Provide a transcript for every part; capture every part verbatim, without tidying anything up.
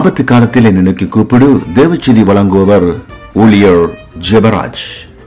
ஆபத்து காலத்தில் என்னை நோக்கி கூப்பிடு. தேவச்செய்தி வழங்குபவர் ஊழியர் ஜெபராஜ்.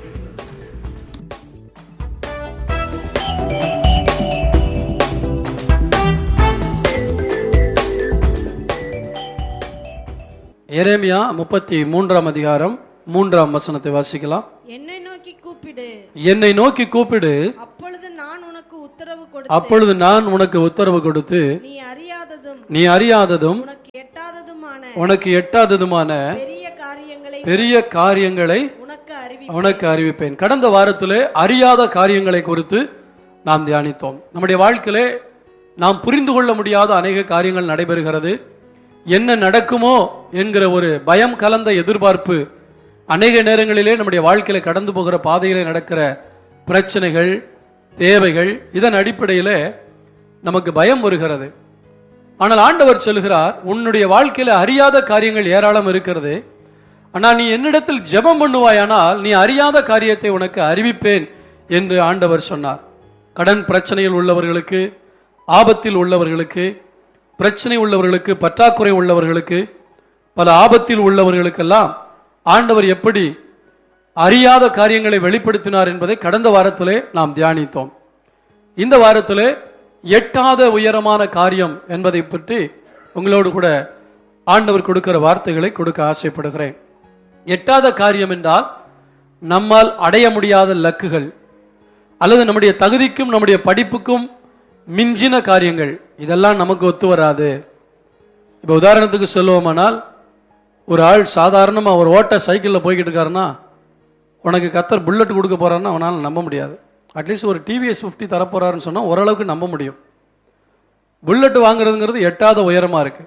எரேமியா முப்பத்தி மூன்றாம் அதிகாரம் மூன்றாம் வசனத்தை வாசிக்கலாம். என்னை நோக்கி கூப்பிடு, என்னை நோக்கி கூப்பிடு, அப்பொழுது நான் உனக்கு உத்தரவு கொடுத்து அப்பொழுது நான் உனக்கு உத்தரவு கொடுத்து நீ அறியாததும் நீ அறியாததும் உனக்கு எட்டாததுமான உனக்கு எட்டாததுமான பெரிய காரியங்களை பெரிய காரியங்களை உனக்கு அறிவி உனக்கு அறிவிப்பேன். கடந்த வாரத்திலே அறியாத காரியங்களை குறித்து நாம் தியானித்தோம். நம்முடைய வாழ்க்கையிலே நாம் புரிந்து கொள்ள முடியாத அநேக காரியங்கள் நடைபெறுகிறது. என்ன நடக்குமோ என்கிற ஒரு பயம் கலந்த எதிர்பார்ப்பு அநேக நேரங்களிலே நம்முடைய வாழ்க்கையில கடந்து போகிற பாதையிலே நடக்கிற பிரச்சனைகள், தேவைகள், இதன் அடிப்படையிலே நமக்கு பயம் வருகிறது. ஆனால் ஆண்டவர் சொல்கிறார், உன்னுடைய வாழ்க்கையில அறியாத காரியங்கள் ஏராளம் இருக்கிறது. ஆனால் நீ என்னிடத்தில் ஜெபம் பண்ணுவாயானால் நீ அறியாத காரியத்தை உனக்கு அறிவிப்பேன் என்று ஆண்டவர் சொன்னார். கடன் பிரச்சனையில் உள்ளவர்களுக்கு, ஆபத்தில் உள்ளவர்களுக்கு, பிரச்சனை உள்ளவர்களுக்கு, பற்றாக்குறை உள்ளவர்களுக்கு, பல ஆபத்தில் உள்ளவர்களுக்கெல்லாம் ஆண்டவர் எப்படி அறியாத காரியங்களை வெளிப்படுத்தினார் என்பதை கடந்த வாரத்திலே நாம் தியானித்தோம். இந்த வாரத்திலே எட்டாத உயரமான காரியம் என்பதை பற்றி உங்களோடு கூட ஆண்டவர் கொடுக்கிற வார்த்தைகளை கொடுக்க ஆசைப்படுகிறேன். எட்டாத காரியம் என்றால் நம்மால் அடைய முடியாத லக்குகள் அல்லது நம்முடைய தகுதிக்கும் நம்முடைய படிப்புக்கும் மிஞ்சின காரியங்கள், இதெல்லாம் நமக்கு ஒத்து வராது. இப்போ உதாரணத்துக்கு சொல்லுவோமானால், ஒரு ஆள் சாதாரணமாக ஒரு ஓட்ட சைக்கிளில் போய்கிட்டு இருக்காருன்னா உனக்கு கத்தர் புல்லட் கொடுக்க போறாருன்னா அவனால் நம்ப முடியாது. அட்லீஸ்ட் ஒரு டிவிஎஸ் ஃபிஃப்டி தரப்போறாருன்னு சொன்னால் ஓரளவுக்கு நம்ப முடியும். புல்லட் வாங்குறதுங்கிறது எட்டாத உயரமாக இருக்கு.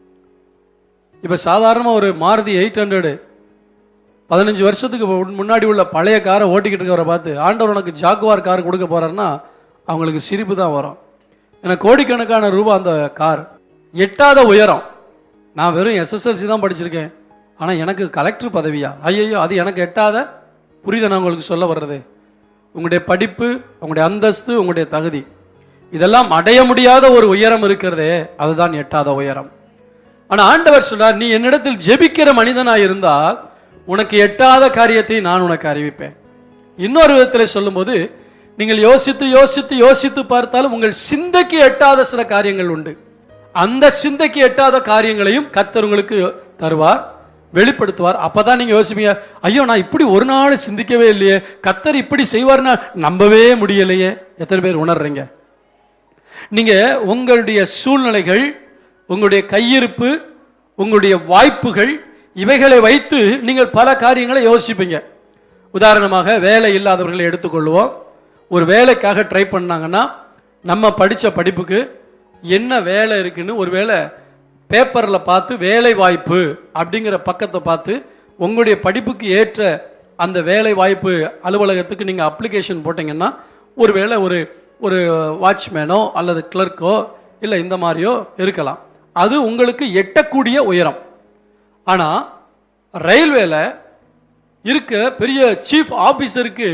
இப்போ சாதாரணமாக ஒரு மாருதி எயிட் ஹண்ட்ரடு பதினஞ்சு வருஷத்துக்கு முன்னாடி உள்ள பழைய காரை ஓட்டிக்கிட்டு இருக்கவரை பார்த்து ஆண்டவர் உனக்கு ஜாகுவார் கார் கொடுக்க போறாருன்னா அவங்களுக்கு சிரிப்பு தான் வரும். ஏன்னா கோடிக்கணக்கான ரூபா அந்த கார். எட்டாத உயரம். நான் வெறும் எஸ்எஸ்எல்சி தான் படிச்சிருக்கேன், ஆனால் எனக்கு கலெக்டர் பதவியா? ஐயோ, அது எனக்கு எட்டாத. புரியுத நான் உங்களுக்கு சொல்ல வர்றது? உங்களுடைய படிப்பு, உங்களுடைய அந்தஸ்து, உங்களுடைய தகுதி, இதெல்லாம் அடைய முடியாத ஒரு உயரம் இருக்கிறதே, அதுதான் எட்டாத உயரம். ஆனால் ஆண்டவர் சொல்றார், நீ என்னிடத்தில் ஜெபிக்கிற மனிதனாய் இருந்தால் உனக்கு எட்டாத காரியத்தை நான் உனக்கு அறிவிப்பேன். இன்னொரு விதத்தில் சொல்லும்போது, நீங்கள் யோசித்து யோசித்து யோசித்து பார்த்தாலும் உங்கள் சிந்தைக்கு எட்டாத சில காரியங்கள் உண்டு. அந்த சிந்தைக்கு எட்டாத காரியங்களையும் கர்த்தர் உங்களுக்கு தருவார், வெளிப்படுத்துவார். அப்பதான் நீங்க யோசிப்பீங்க, ஐயோ நான் இப்படி ஒரு நாள் சிந்திக்கவே இல்லையே, கர்த்தர் இப்படி செய்வார்னா நம்பவே முடியலையே. எத்தனை பேர் உணர்றீங்க? நீங்க உங்களுடைய சூழ்நிலைகள், உங்களுடைய கையிருப்பு, உங்களுடைய வாய்ப்புகள், இவைகளை வைத்து நீங்கள் பல காரியங்களை யோசிப்பீங்க. உதாரணமாக வேலை இல்லாதவர்களை எடுத்துக்கொள்வோம். ஒரு வேலைக்காக ட்ரை பண்ணாங்கன்னா நம்ம படித்த படிப்புக்கு என்ன வேலை இருக்குன்னு ஒரு வேளை பேப்பரில் பார்த்து வேலை வாய்ப்பு அப்படிங்கிற பக்கத்தை பார்த்து உங்களுடைய படிப்புக்கு ஏற்ற அந்த வேலை வாய்ப்பு அலுவலகத்துக்கு நீங்கள் அப்ளிகேஷன் போட்டிங்கன்னா ஒரு வேளை ஒரு ஒரு வாட்ச்மேனோ அல்லது கிளர்க்கோ இல்லை இந்த மாதிரியோ இருக்கலாம். அது உங்களுக்கு எட்டக்கூடிய உயரம். ஆனால் ரயில்வேல இருக்க பெரிய சீஃப் ஆபீசருக்கு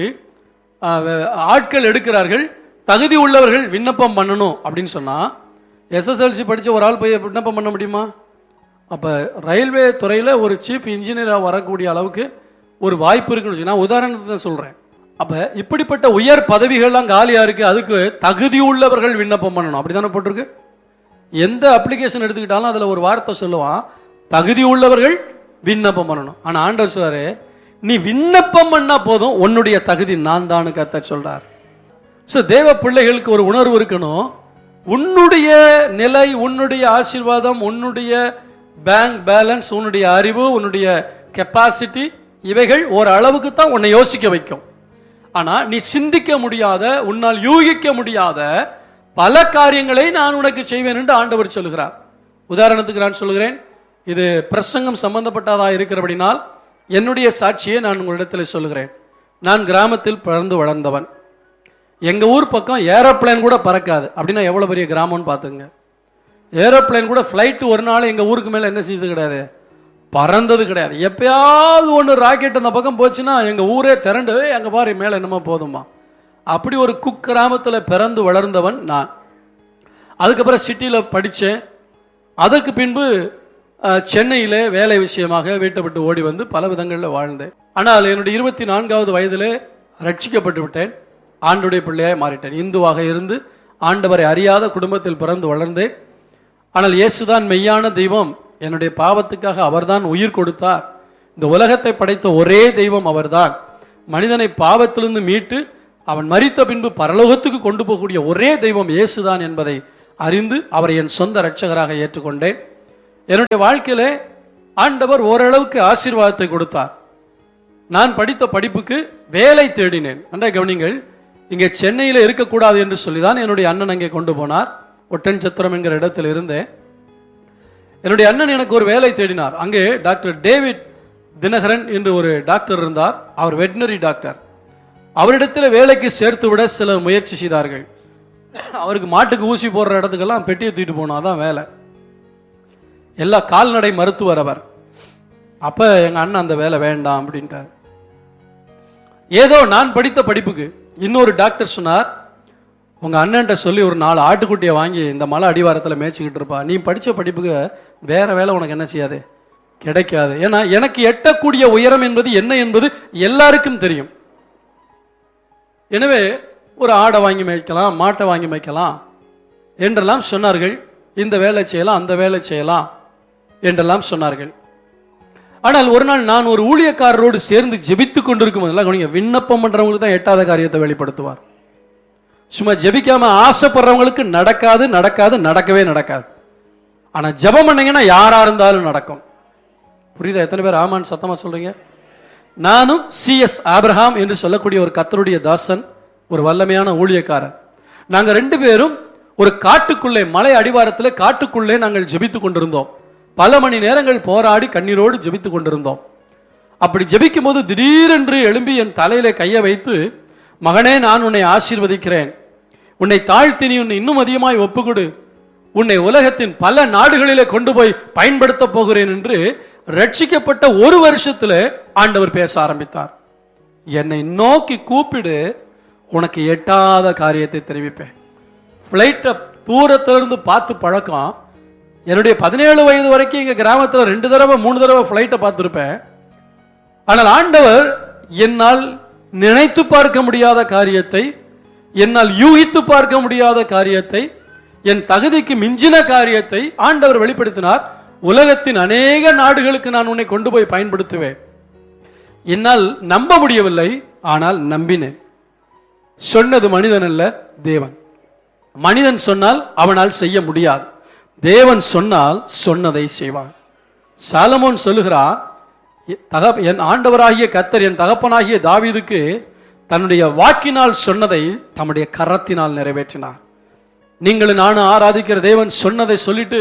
ஆட்கள் எடுக்கிறார்கள், தகுதி உள்ளவர்கள் விண்ணப்பம் பண்ணணும் அப்படின்னு சொன்னால் எஸ்எஸ்எல்சி படித்த ஒரு ஆள் போய் விண்ணப்பம் பண்ண முடியுமா? அப்போ ரயில்வே துறையில் ஒரு சீஃப் இன்ஜினியராக வரக்கூடிய அளவுக்கு ஒரு வாய்ப்பு இருக்குன்னு வச்சு நான் உதாரணத்தை தான் சொல்கிறேன். அப்போ இப்படிப்பட்ட உயர் பதவிகள்லாம் காலியாக இருக்குது, அதுக்கு தகுதி உள்ளவர்கள் விண்ணப்பம் பண்ணணும். அப்படி தானே போட்டிருக்கு. எந்த அப்ளிகேஷன் எடுத்துக்கிட்டாலும் அதில் ஒரு வார்த்தை சொல்லுவான், தகுதி உள்ளவர்கள் விண்ணப்பம் பண்ணணும். ஆனால் ஆண்டவர் சொல்றாரு, நீ விண்ணப்பம் பண்ணா போதும், உன்னுடைய தகுதி நான் தான் கர்த்தர் சொல்றார். ஸோ தேவ பிள்ளைகளுக்கு ஒரு உணர்வு இருக்கணும், உன்னுடைய நிலை, உன்னுடைய ஆசீர்வாதம், உன்னுடைய பேங்க் பேலன்ஸ், உன்னுடைய அறிவு, உன்னுடைய கெப்பாசிட்டி, இவைகள் ஒரு அளவுக்கு தான் உன்னை யோசிக்க வைக்கும். ஆனா நீ சிந்திக்க முடியாத, உன்னால் யூகிக்க முடியாத பல காரியங்களை நான் உனக்கு செய்வேன் என்று ஆண்டவர் சொல்லுகிறார். உதாரணத்துக்கு நான் சொல்கிறேன், இது பிரசங்கம் சம்பந்தப்பட்டதா இருக்கிறபடினால் என்னுடைய சாட்சியை நான் உங்களிடத்தில் சொல்லுகிறேன். நான் கிராமத்தில் பிறந்து வளர்ந்தவன். எங்க ஊர் பக்கம் ஏரோப்ளேன் கூட பறக்காது. அப்படின்னா எவ்வளவு பெரிய கிராமம்னு பார்த்துங்க. ஏரோப்ளேன் கூட ஃப்ளைட்டு ஒரு நாள் எங்க ஊருக்கு மேல என்ன செய்தது கிடையாது, பறந்தது கிடையாது. எப்பயாவது ஒன்று ராக்கெட் அந்த பக்கம் போச்சுன்னா எங்க ஊரே திரண்டு அங்க பாரு மேல என்னமோ போதுமா. அப்படி ஒரு குக் கிராமத்தில் பிறந்து வளர்ந்தவன் நான். அதுக்கப்புறம் சிட்டியில் படித்தேன். அதற்கு பின்பு சென்னையிலே வேலை விஷயமாக வீட்டை விட்டு ஓடி வந்து பல விதங்களில் வாழ்ந்தேன். ஆனால் என்னுடைய இருபத்தி நான்காவது வயதிலே ரட்சிக்கப்பட்டு விட்டேன். ஆண்டுடைய பிள்ளையாய் மாறிட்டேன். இந்துவாக இருந்து ஆண்டவரை அறியாத குடும்பத்தில் பிறந்து வளர்ந்தேன். ஆனால் இயேசுதான் மெய்யான தெய்வம். என்னுடைய பாவத்துக்காக அவர்தான் உயிர் கொடுத்தார். இந்த உலகத்தை படைத்த ஒரே தெய்வம் அவர்தான். மனிதனை பாவத்திலிருந்து மீட்டு அவன் மரித்த பின்பு பரலோகத்துக்கு கொண்டு போகக்கூடிய ஒரே தெய்வம் இயேசுதான் என்பதை அறிந்து அவரை என் சொந்த இரட்சகராக ஏற்றுக்கொண்டேன். என்னுடைய வாழ்க்கையிலே ஆண்டவர் ஓரளவுக்கு ஆசீர்வாதத்தை கொடுத்தார். நான் படித்த படிப்புக்கு வேலை தேடினேன். நன்றாக கவனிங்கள். இங்கே சென்னையில் இருக்கக்கூடாது என்று சொல்லிதான் என்னுடைய அண்ணன் அங்கே கொண்டு போனார். ஒட்டன் சத்திரம் என்கிற இடத்தில் இருந்தேன். என்னுடைய அண்ணன் எனக்கு ஒரு வேலை தேடினார். அங்கே டாக்டர் டேவிட் தினகரன் என்று ஒரு டாக்டர் இருந்தார். அவர் வெட்டினரி டாக்டர். அவரிடத்தில் வேலைக்கு சேர்த்து விட சிலர் முயற்சி செய்தார்கள். அவருக்கு மாட்டுக்கு ஊசி போடுற இடத்துக்கெல்லாம் பெட்டியை தூக்கிட்டு போனோம். அதான் வேலை. எல்லா கால்நடை மருத்துவர் அவர். அப்ப எங்க அண்ணன் அந்த வேலை வேண்டாம் அப்படின்ட்டார். ஏதோ நான் படித்த படிப்புக்கு இன்னொரு டாக்டர் சொன்னார், உங்க அண்ணன்ட்ட சொல்லி ஒரு நாலு ஆட்டுக்குட்டியை வாங்கி இந்த மலை அடிவாரத்தில் மேய்ச்சிக்கிட்டு இருப்பா. நீ படிச்ச படிப்புக்கு வேற வேலை உனக்கு என்ன செய்யாது, கிடைக்காது. ஏன்னா எனக்கு எட்டக்கூடிய உயரம் என்பது என்ன என்பது எல்லாருக்கும் தெரியும். எனவே ஒரு ஆடை வாங்கி மேய்க்கலாம், மாட்டை வாங்கி மேய்க்கலாம் என்றெல்லாம் சொன்னார்கள். இந்த வேலை செய்யலாம், அந்த வேலை செய்யலாம் என்றெல்லாம் சொன்னார்கள். ஆனால் ஒரு நாள் நான் ஒரு ஊழியக்காரரோடு சேர்ந்து ஜெபித்துக் கொண்டிருக்கும் போதெல்லாம், விண்ணப்பம் பண்றவங்களுக்கு தான் எட்டாத காரியத்தை வெளிப்படுத்துவார். சும்மா ஜெபிக்காம ஆசைப்படுறவங்களுக்கு நடக்காது நடக்காது நடக்கவே நடக்காது. ஆனா ஜெபம் பண்ணீங்கன்னா யாரா இருந்தாலும் நடக்கும். புரியுதா? எத்தனை பேர் ஆமான்னு சத்தமா சொல்றீங்க? நானும் சி எஸ் ஆபிரகாம் என்று சொல்லக்கூடிய ஒரு கர்த்தருடைய தாசன், ஒரு வல்லமையான ஊழியக்காரன், நாங்க ரெண்டு பேரும் ஒரு காட்டுக்குள்ளே, மலை அடிவாரத்தில் காட்டுக்குள்ளே நாங்கள் ஜெபித்துக் கொண்டிருந்தோம். பல மணி நேரங்கள் போராடி கண்ணீரோடு ஜெபித்துக் கொண்டிருந்தோம். அப்படி ஜெபிக்கும் போது திடீரென்று எழும்பி என் தலையில கையை வைத்து, மகனே நான் உன்னை ஆசீர்வதிக்கிறேன், உன்னை தாழ்த்தி நீ உன்னை இன்னும் அதிகமாய் ஒப்புக்கொடு, உன்னை உலகத்தின் பல நாடுகளிலே கொண்டு போய் பயன்படுத்த போகிறேன் என்று ரட்சிக்கப்பட்ட ஒரு வருஷத்துல ஆண்டவர் பேச ஆரம்பித்தார். என்னை நோக்கி கூப்பிடு, உனக்கு எட்டாத காரியத்தை தெரிவிப்பேன். பிளைட்டை தூரத்திலிருந்து பார்த்து பழக்கம். என்னுடைய பதினேழு வயது வரைக்கும் எங்க கிராமத்தில் ரெண்டு தடவை மூணு தடவை பிளைட்டை பார்த்திருப்பேன். ஆனால் ஆண்டவர் என்னால் நினைத்து பார்க்க முடியாத காரியத்தை, என்னால் யூகித்து பார்க்க முடியாத காரியத்தை, என் தகுதிக்கு மிஞ்சின காரியத்தை ஆண்டவர் வெளிப்படுத்தினார். உலகத்தின் அநேக நாடுகளுக்கு நான் உன்னை கொண்டு போய் பயன்படுத்துவேன். என்னால் நம்ப முடியவில்லை, ஆனால் நம்பினேன். சொன்னது மனிதன் அல்ல, தேவன். மனிதன் சொன்னால் அவனால் செய்ய முடியாது, தேவன் சொன்னால் சொன்னதை செய்வார். சாலமோன் சொல்லுகிறார், என் ஆண்டவராகிய கர்த்தர் என் தகப்பனாகிய தாவீதுக்கு தன்னுடைய வாக்கினால் சொன்னதை தம்முடைய கரத்தினால் நிறைவேற்றினார். நீங்களும் நானும் ஆராதிக்கிற தேவன் சொன்னதை சொல்லிட்டு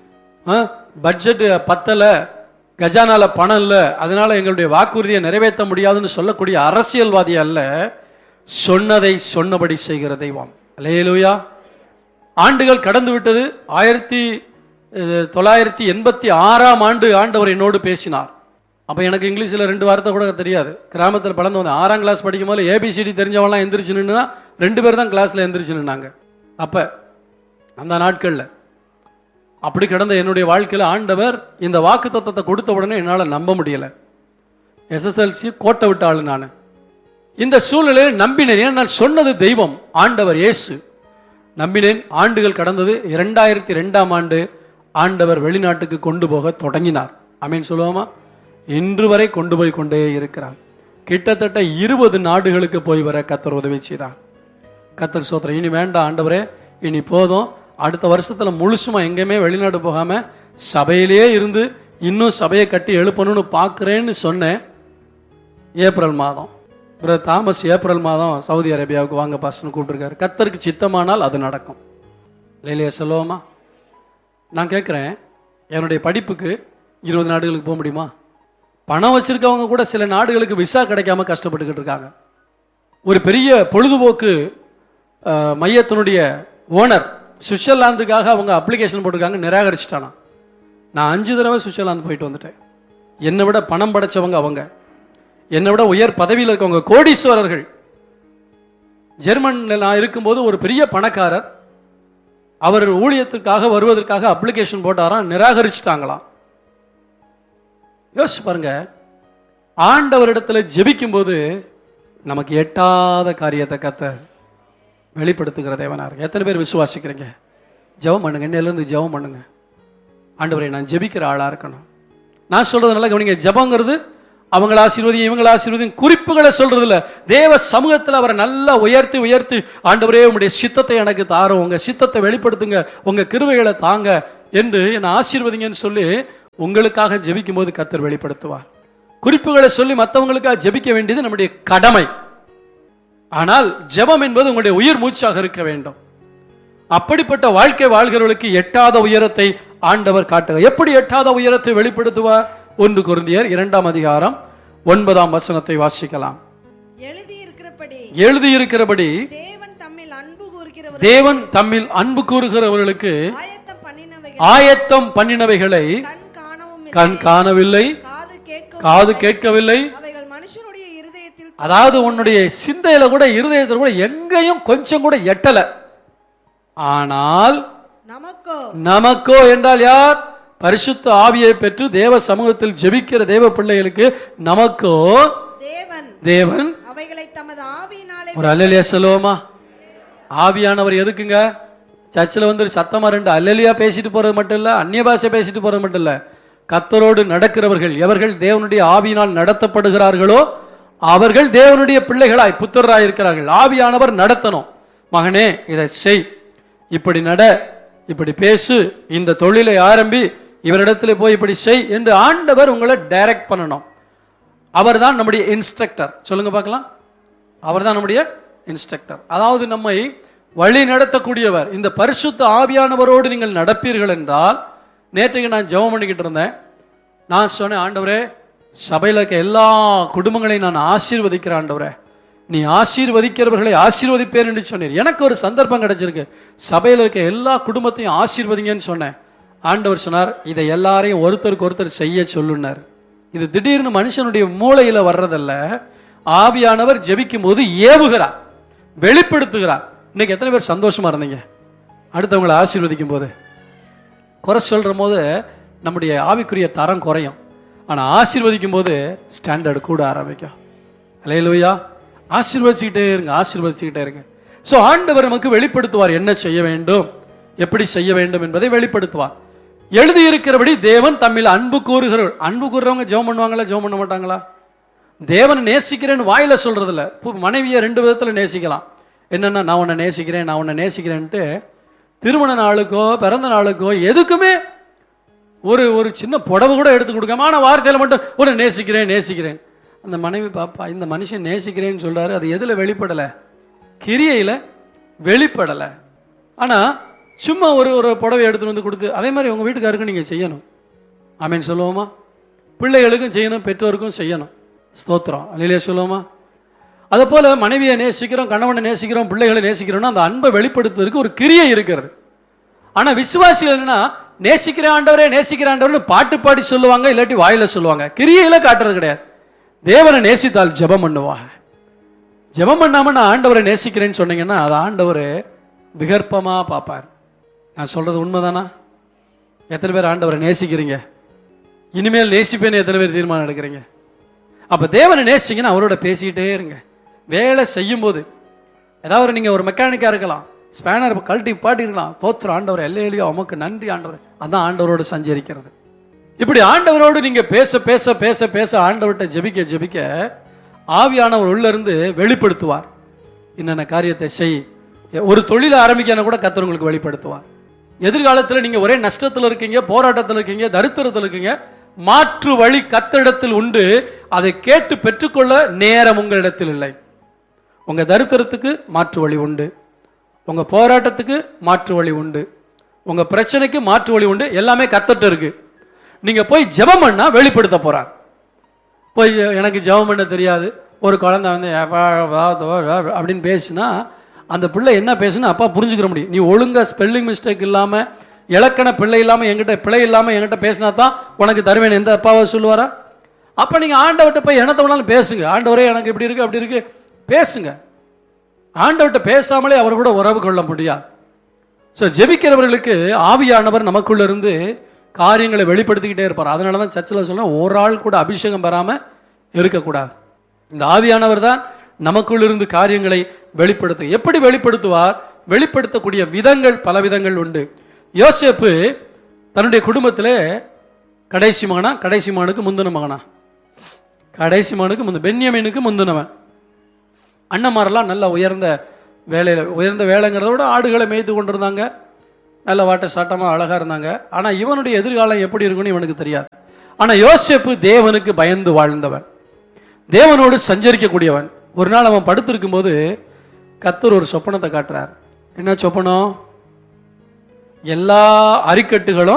பட்ஜெட் பத்தல, கஜானால பணம் இல்லை, அதனால எங்களுடைய வாக்குறுதியை நிறைவேற்ற முடியாதுன்னு சொல்லக்கூடிய அரசியல்வாதி அல்ல, சொன்னதை சொன்னபடி செய்கிற தெய்வம். அல்லேலூயா. ஆண்டுகள் கடந்து விட்டது. ஆயிரத்தி தொள்ளாயிரத்தி எண்பத்தி ஆறாம் ஆண்டு ஆண்டவர் என்னோடு பேசினார். அப்ப எனக்கு இங்கிலீஷ்ல ரெண்டு வார்த்தை கூட தெரியாது. கிராமத்தில் பழந்து வந்தேன். ஆறாம் கிளாஸ் படிக்கும் போது ஏபிசிடி தெரிஞ்சவங்களாம் எந்திரிச்சு நின்றுனா ரெண்டு பேர் தான் கிளாஸ்ல எந்திரிச்சு நின்னாங்க. அப்ப அந்த நாட்கள்ல அப்படி கிடந்த என்னுடைய வாழ்க்கையில் ஆண்டவர் இந்த வாக்கு தத்தத்தை கொடுத்த உடனே என்னால் நம்ப முடியல. எஸ்எஸ்எல்சி கோட்டை விட்ட ஆளு நான். இந்த சூழ்நிலையில் நம்பினேன். ஏன்னா நான் சொன்னது தெய்வம், ஆண்டவர் இயேசு. நம்பினேன். ஆண்டுகள் கடந்தது. இரண்டாயிரத்தி ரெண்டாம் ஆண்டு ஆண்டவர் வெளிநாட்டுக்கு கொண்டு போக தொடங்கினார். ஆமென் சொல்லுவோமா? இன்று வரை கொண்டு போய் கொண்டே இருக்கிறார். கிட்டத்தட்ட இருபது நாடுகளுக்கு போய் வர கர்த்தர் உதவி செய்தார். கர்த்தர் சோத்திரம். இனி வேண்டாம் ஆண்டவரே, இனி போதும், அடுத்த வருஷத்துல முழுசுமா எங்கேயுமே வெளிநாடு போகாம சபையிலேயே இருந்து இன்னும் சபையை கட்டி எழுப்பணும்னு பார்க்கிறேன்னு சொன்னேன். ஏப்ரல் மாதம் பிரதர் தாமஸ் ஏப்ரல் மாதம் சவுதி அரேபியாவுக்கு வாங்க பாஸ்ன்னு கூப்பிட்டுருக்காரு. கர்த்தருக்கு சித்தமானால் அது நடக்கும். இல்லையா சொல்லுவோமா? நான் கேட்குறேன், என்னுடைய படிப்புக்கு இருபது நாடுகளுக்கு போக முடியுமா? பணம் வச்சிருக்கவங்க கூட சில நாடுகளுக்கு விசா கிடைக்காம கஷ்டப்பட்டுக்கிட்டு இருக்காங்க. ஒரு பெரிய பொழுதுபோக்கு மையத்தினுடைய ஓனர் சுவிட்சர்லாந்துக்காக அவங்க அப்ளிகேஷன் போட்டிருக்காங்க, நிராகரிச்சிட்டானா. நான் அஞ்சு தடவை சுவிட்சர்லாந்து போயிட்டு வந்துட்டேன். என்னை விட பணம் படைச்சவங்க அவங்க, என்னை விட உயர் பதவியில் இருக்கவங்க, கோடீஸ்வரர்கள். ஜெர்மனில் நான் இருக்கும்போது ஒரு பெரிய பணக்காரர் அவர் ஊழியத்துக்காக வருவதற்காக அப்ளிகேஷன் போட்டாராம், நிராகரிச்சிட்டாங்களாம். யோசிச்சு பாருங்க, ஆண்டவரிடத்துல ஜெபிக்கும் போது நமக்கு எட்டாத காரியத்தை கர்த்தர் வெளிப்படுத்துகிற தேவனா இருக்கு. எத்தனை பேர் விசுவாசிக்கிறீங்க? ஜெபம் பண்ணுங்க, இன்னையிலிருந்து ஜெபம் பண்ணுங்க. ஆண்டவரே, நான் ஜெபிக்கிற ஆளா இருக்கணும். நான் சொல்றது நல்லா கவனிங்க. ஜெபங்கிறது அவங்கள ஆசீர்வதியும் இவங்கள ஆசீர்வதியும் குறிப்புகளை சொல்றது இல்ல. தேவ சமூகத்தில் அவரை நல்லா உயர்த்தி உயர்த்தி, ஆண்டவரே உங்களுடைய சித்தத்தை எனக்கு தாரும், உங்க சித்தத்தை வெளிப்படுத்துங்க, உங்க கிருபைகளை தாங்க என்று என்னை ஆசீர்வதிங்கன்னு சொல்லி உங்களுக்காக ஜெபிக்கும் போது கர்த்தர் வெளிப்படுத்துவார். குறிப்புகளை சொல்லி மற்றவங்களுக்காக ஜெபிக்க வேண்டியது நம்முடைய கடமை. ஆனால் ஜெபம் என்பது உங்களுடைய உயிர் மூச்சாக இருக்க வேண்டும். அப்படிப்பட்ட வாழ்க்கை வாழ்கிறவர்களுக்கு எட்டாத உயரத்தை ஆண்டவர் காட்டுகிறார். எப்படி எட்டாத உயரத்தை வெளிப்படுத்துவார்? ஒன்று கொரிந்தியர் இரண்டாம் அதிகாரம் ஒன்பதாம் வசனத்தை வாசிக்கலாம். எழுதியிருக்கிறபடி எழுதியிருக்கிறபடி தேவன் தம்மில் அன்பு கூறுகிறவர் தேவன் தம்மில் அன்பு கூறுகிறவர்களுக்கு ஆயத்தம் பண்ணினவைகளை ஆயத்தம் பண்ணினவைகளை கண் காணவும் கண் காணவில்லை, காது கேட்கவும் காது கேட்கவில்லை. அவைகள் மனுஷனுடைய இருதயத்தில் அதாவது உன்னுடைய சிந்தையில கூட இருதயத்தில் கூட எங்கேயும் கொஞ்சம் கூட எட்டல. ஆனால் நமக்கோ நமக்கோ என்றால் யார்? பரிசுத்த ஆவியை பெற்று தேவ சமூகத்தில் ஜெபிக்கிற தேவ பிள்ளைகளுக்கு நமக்கோ தேவன் தேவன் அவைகளை தமது ஆவியினாலே ஒரு அல்லேலியா சொல்லுவோமா? ஆவியானவர் எதுக்குங்க? சர்ச்சில் வந்து சத்தமா ரெண்டு அல்லேலியா பேசிட்டு போறது மட்டும் இல்ல, அந்நிய பாஷை பேசிட்டு போறது மட்டும் இல்ல, கர்த்தரோடு நடக்கிறவர்கள் எவர்கள் தேவனுடைய ஆவியினால் நடத்தப்படுகிறார்களோ அவர்கள் தேவனுடைய பிள்ளைகளாய் புத்திரராய் இருக்கிறார்கள். ஆவியானவர் நடத்தணும். மகனே இதை செய், இப்படி நட, இப்படி பேசு, இந்த தொழிலை ஆரம்பி, இவரிடத்துல போய் இப்படி செய் என்று ஆண்டவர் உங்களை டைரக்ட் பண்ணணும். அவர் தான் நம்முடைய இன்ஸ்ட்ரக்டர். சொல்லுங்க பார்க்கலாம். அவர் தான் நம்முடைய இன்ஸ்ட்ரக்டர். அதாவது நம்மை வழி நடத்தக்கூடியவர். இந்த பரிசுத்த ஆவியானவரோடு நீங்கள் நடப்பீர்கள் என்றால், நேற்றைக்கு நான் ஜெபம் பண்ணிக்கிட்டு இருந்தேன். நான் சொன்னேன், ஆண்டவரே சபையில் இருக்க எல்லா குடும்பங்களையும் நான் ஆசீர்வதிக்கிறேன். ஆண்டவரே நீ ஆசீர்வதிக்கிறவர்களை ஆசீர்வதிப்பேன் என்று சொன்னீர். எனக்கு ஒரு சந்தர்ப்பம் கிடைச்சிருக்கு, சபையில் இருக்க எல்லா குடும்பத்தையும் ஆசீர்வதிங்கன்னு சொன்னேன். ஆண்டவர் சொன்னார், இதை எல்லாரையும் ஒருத்தருக்கு ஒருத்தர் செய்ய சொல்லுனார். இது திடீர்னு மனுஷனுடைய மூளையில வர்றதல்ல. ஆவியானவர் ஜெபிக்கும் போது ஏவுகிறார், வெளிப்படுத்துகிறார். இன்னைக்கு எத்தனை பேர் சந்தோஷமா இருந்தீங்க அடுத்தவங்களை ஆசீர்வதிக்கும் போது? குறை சொல்ற போது நம்முடைய ஆவிக்குரிய தரம் குறையும், ஆனா ஆசீர்வதிக்கும் போது ஸ்டாண்டர்டு கூட ஆரம்பிக்கும். அல்லேலூயா. ஆசீர்வதிச்சுக்கிட்டே இருங்க, ஆசீர்வதிச்சுக்கிட்டே இருங்க. ஸோ ஆண்டவர் நமக்கு வெளிப்படுத்துவார் என்ன செய்ய வேண்டும், எப்படி செய்ய வேண்டும் என்பதை வெளிப்படுத்துவார். எழுதியிருக்கிறபடி தேவன் தம்மில் அன்பு கூறுகிறவர். அன்பு கூறுறவங்க ஜெபம் பண்ணுவாங்களா, ஜெபம் பண்ண மாட்டாங்களா? தேவனை நேசிக்கிறேன்னு வாயில சொல்றது இல்ல. மனைவியை ரெண்டு விதத்துல நேசிக்கலாம். என்னன்னா, நான் உன்னை நேசிக்கிறேன், நான் உன்னை நேசிக்கிறேன்ட்டு திருமண நாளுக்கோ பிறந்த நாளுக்கோ எதுக்குமே ஒரு ஒரு சின்ன புடவை கூட எடுத்து கொடுக்காம, ஆனா வார்த்தையில மட்டும் உன்னை நேசிக்கிறேன் நேசிக்கிறேன். அந்த மனைவி பாப்பா, இந்த மனுஷன் நேசிக்கிறேன்னு சொல்றாரு, அது எதுல வெளிப்படல? கிரியையில வெளிப்படல. ஆனா சும்மா ஒரு ஒரு புடவை எடுத்துட்டு வந்து கொடுத்து, அதே மாதிரி உங்க வீட்டுக்காருக்கு நீங்க செய்யணும். ஆமேன் சொல்லுவோமா? பிள்ளைகளுக்கும் செய்யணும், பெற்றோருக்கும் செய்யணும். ஸ்தோத்திரம். அல்லேலூயா சொல்லுவோமா? அதை போல மனைவியை நேசிக்கிறோம், கணவனை நேசிக்கிறோம், பிள்ளைகளை நேசிக்கிறோம்னா அந்த அன்பை வெளிப்படுத்துவதற்கு ஒரு கிரியை இருக்கிறது. ஆனா விசுவாசிகள் என்னன்னா, நேசிக்கிற ஆண்டவரே நேசிக்கிற ஆண்டவர்னு பாட்டு பாடி சொல்லுவாங்க, இல்லாட்டி வாயில சொல்லுவாங்க, கிரியையில காட்டுறது கிடையாது. தேவனை நேசித்தால் ஜெபம் பண்ணுவாங்க. ஜெபம் பண்ணாம நான் ஆண்டவரை நேசிக்கிறேன்னு சொன்னீங்கன்னா அது ஆண்டவர் விகற்பமா பார்ப்பார். நான் சொல்றது உண்மைதானா? எத்தனை பேர் ஆண்டவரை நேசிக்கிறீங்க? இனிமேல் நேசிப்பேன்னு எத்தனை பேர் தீர்மானம் எடுக்கிறீங்க? அப்ப தேவனை நேசிங்கன்னா அவரோட பேசிக்கிட்டே இருங்க. வேலை செய்யும் போது ஏதாவது நீங்க ஒரு மெக்கானிக்கா இருக்கலாம், ஸ்பேனர் கழட்டி பாட்டிருக்கலாம், தோத்துற ஆண்டவர் எல்லையிலையோ உமக்கு நன்றி ஆண்டவர், அதான் ஆண்டவரோடு சஞ்சரிக்கிறது. இப்படி ஆண்டவரோடு நீங்க பேச பேச பேச பேச ஆண்டவர்கிட்ட ஜெபிக்க ஜெபிக்க ஆவியானவர் உள்ள இருந்து வெளிப்படுத்துவார். என்னென்ன காரியத்தை செய். ஒரு தொழிலை ஆரம்பிக்க கூட கர்த்தர் உங்களுக்கு வெளிப்படுத்துவார். எதிர்காலத்தில் நீங்க ஒரே நஷ்டத்தில் இருக்கீங்க, போராட்டத்தில் இருக்கீங்க, தரித்திரத்தில் இருக்கீங்க, மாற்று வழி கர்த்தரிடத்தில் உண்டு. அதை கேட்டு பெற்றுக்கொள்ள நேரம் உங்களிடத்தில் இல்லை. உங்க தரித்திரத்துக்கு மாற்று வழி உண்டு, உங்க போராட்டத்துக்கு மாற்று வழி உண்டு, உங்க பிரச்சனைக்கு மாற்று வழி உண்டு. எல்லாமே கர்த்தர்ட்ட இருக்கு. நீங்க போய் ஜெபம் பண்ணா வெளிப்படுத்த போறார். போய் எனக்கு ஜெபம் பண்ண தெரியாது, ஒரு குழந்தை வந்து அப்படின்னு பேசுனா அந்த பிள்ளை என்ன பேசுனா அப்பா புரிஞ்சுக்கிற முடியும். நீ ஒழுங்கா ஸ்பெல்லிங் மிஸ்டேக் இல்லாம, இலக்கண பிள்ளை இல்லாம, என்கிட்ட பிழை இல்லாம என்கிட்ட பேசினா தான் உனக்கு தருவேன் எந்த அப்பாவை சொல்லுவாரா? அப்ப நீங்க ஆண்டவர்கிட்ட போய் என்னத்த வேணாலும் பேசுங்க. ஆண்டவரே எனக்கு இப்படி இருக்கு அப்படி இருக்கு பேசுங்க. ஆண்டவர்கிட்ட பேசாமலே அவர் கூட உறவு கொள்ள முடியாது. ஸோ ஜெபிக்கிறவர்களுக்கு ஆவியானவர் நமக்குள்ள இருந்து காரியங்களை வெளிப்படுத்திக்கிட்டே இருப்பார். அதனால தான் சர்ச்சில் சொன்ன ஒரு ஆள் கூட அபிஷேகம் பெறாம இருக்கக்கூடாது. இந்த ஆவியானவர் தான் நமக்குள் இருந்து காரியங்களை வெளிப்படுத்தும். எப்படி வெளிப்படுத்துவார்? வெளிப்படுத்தக்கூடிய விதங்கள் பல விதங்கள் உண்டு. யோசேப்பு தன்னுடைய குடும்பத்திலே கடைசி மகனா, கடைசி மகனுக்கு முந்தின மகனா, கடைசி மகனுக்கு முந்தின, பென்யமீனுக்கு முந்தினவன். அண்ணன்மாரெல்லாம் நல்ல உயர்ந்த வேலையில், உயர்ந்த வேலைங்கிறத விட ஆடுகளை மேய்த்து கொண்டிருந்தாங்க, நல்ல வாட்ட சாட்டமாக அழகாக இருந்தாங்க. ஆனால் இவனுடைய எதிர்காலம் எப்படி இருக்குன்னு இவனுக்கு தெரியாது. ஆனால் யோசேப்பு தேவனுக்கு பயந்து வாழ்ந்தவன், தேவனோடு சஞ்சரிக்கக்கூடியவன். ஒரு நாள் அவன் படுத்திருக்கும் போது கர்த்தர் ஒரு சொப்பனத்தை காட்டுறார். என்ன சொப்பனம்? எல்லா அரிக்கட்டுகளும்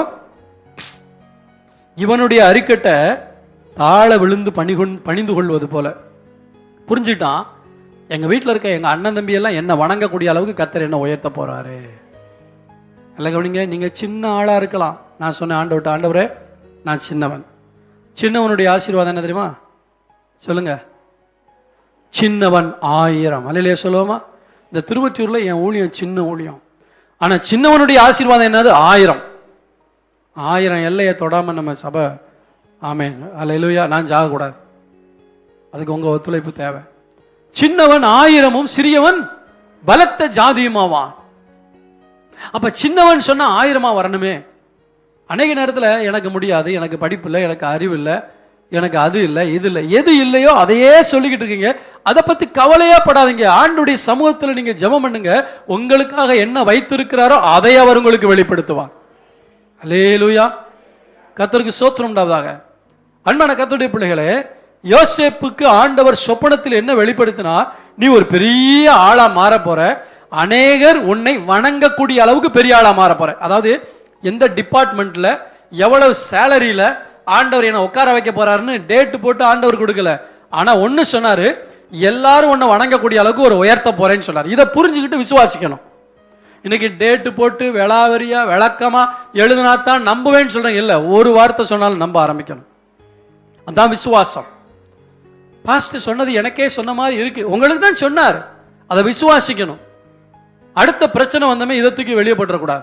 இவனுடைய அரிக்கட்டை தாழ விழுந்து பணிகொண் பணிந்து கொள்வது போல. புரிஞ்சுட்டான், எங்க வீட்டில் இருக்க எங்க அண்ணன் தம்பி எல்லாம் என்ன வணங்கக்கூடிய அளவுக்கு கர்த்தர் என்ன உயர்த்த போறாரு. இல்லை கவனிங்க, நீங்க சின்ன ஆளா இருக்கலாம். நான் சொன்னேன், ஆண்டவர்ட்ட, ஆண்டவரே நான் சின்னவன். சின்னவனுடைய ஆசீர்வாதம் என்ன தெரியுமா? சொல்லுங்க, சின்னவன் ஆயிரம். அல்லையா சொல்லுவோமா? இந்த திருவொற்றியூர்ல என் ஊழியம் சின்ன ஊழியம், ஆனா சின்னவனுடைய ஆசீர்வாதம் என்னது? ஆயிரம். ஆயிரம் எல்லையை தொடாம நம்ம சபை, ஆமேன் அல்லேலூயா, நான் ஜாகக்கூடாது. அதுக்கு உங்க ஒத்துழைப்பு தேவை. சின்னவன் ஆயிரமும் சிறியவன் பலத்த ஜாதியுமாவான். அப்ப சின்னவன் சொன்னா ஆயிரமா வரணுமே. அநேக நேரத்தில் எனக்கு முடியாது, எனக்கு படிப்பு இல்லை, எனக்கு அறிவு இல்லை, எனக்கு அது இல்லை, இது இல்லை, எது இல்லையோ அதையே சொல்லிக்கிட்டு இருக்கீங்க. அதை பத்தி கவலையே படாதீங்க. ஆண்டுடைய சமூகத்தில் நீங்க ஜெபம் பண்ணுங்க. உங்களுக்காக என்ன வைத்திருக்கிறாரோ அதை அவர் உங்களுக்கு வெளிப்படுத்துவார். அல்லேலூயா, கர்த்தருக்கு ஸ்தோத்திரம் உண்டாவதாக. அன்பான கர்த்தருடைய பிள்ளைகளே, யோசேப்புக்கு ஆண்டவர் சொப்பனத்தில் என்ன வெளிப்படுத்தினார்? நீ ஒரு பெரிய ஆளா மாற போற, அநேகர் உன்னை வணங்கக்கூடிய அளவுக்கு பெரிய ஆளா மாற போற. அதாவது எந்த டிபார்ட்மெண்ட்ல எவ்வளவு சேலரியில ஆண்டவர் என்ன உட்கார வைக்க போறாருன்னு டேட் போட்டு ஆண்டவர் கொடுக்கல. ஆனா ஒன்னு சொன்னாரு, எல்லாரும் உன்னை வணங்கக்கூடிய அளவுக்கு ஒரு உயர்த்த போறேன்னு சொன்னார். இதை புரிஞ்சுக்கிட்டு விசுவாசிக்கணும். இன்னைக்கு டேட்டு போட்டு விளாவரியா விளக்கமா எழுதினாத்தான் நம்புவேன்னு சொல்றேன். இல்ல, ஒரு வார்த்தை சொன்னாலும் நம்ப ஆரம்பிக்கணும். அதான் விசுவாசம். பாஸ்டர் சொன்னது எனக்கே சொன்ன மாதிரி இருக்கு, உங்களுக்கு தான் சொன்னார், அதை விசுவாசிக்கணும். அடுத்த பிரச்சனை வந்தமே இதை தூக்கி வெளியே போட்டுறக்கூடாது.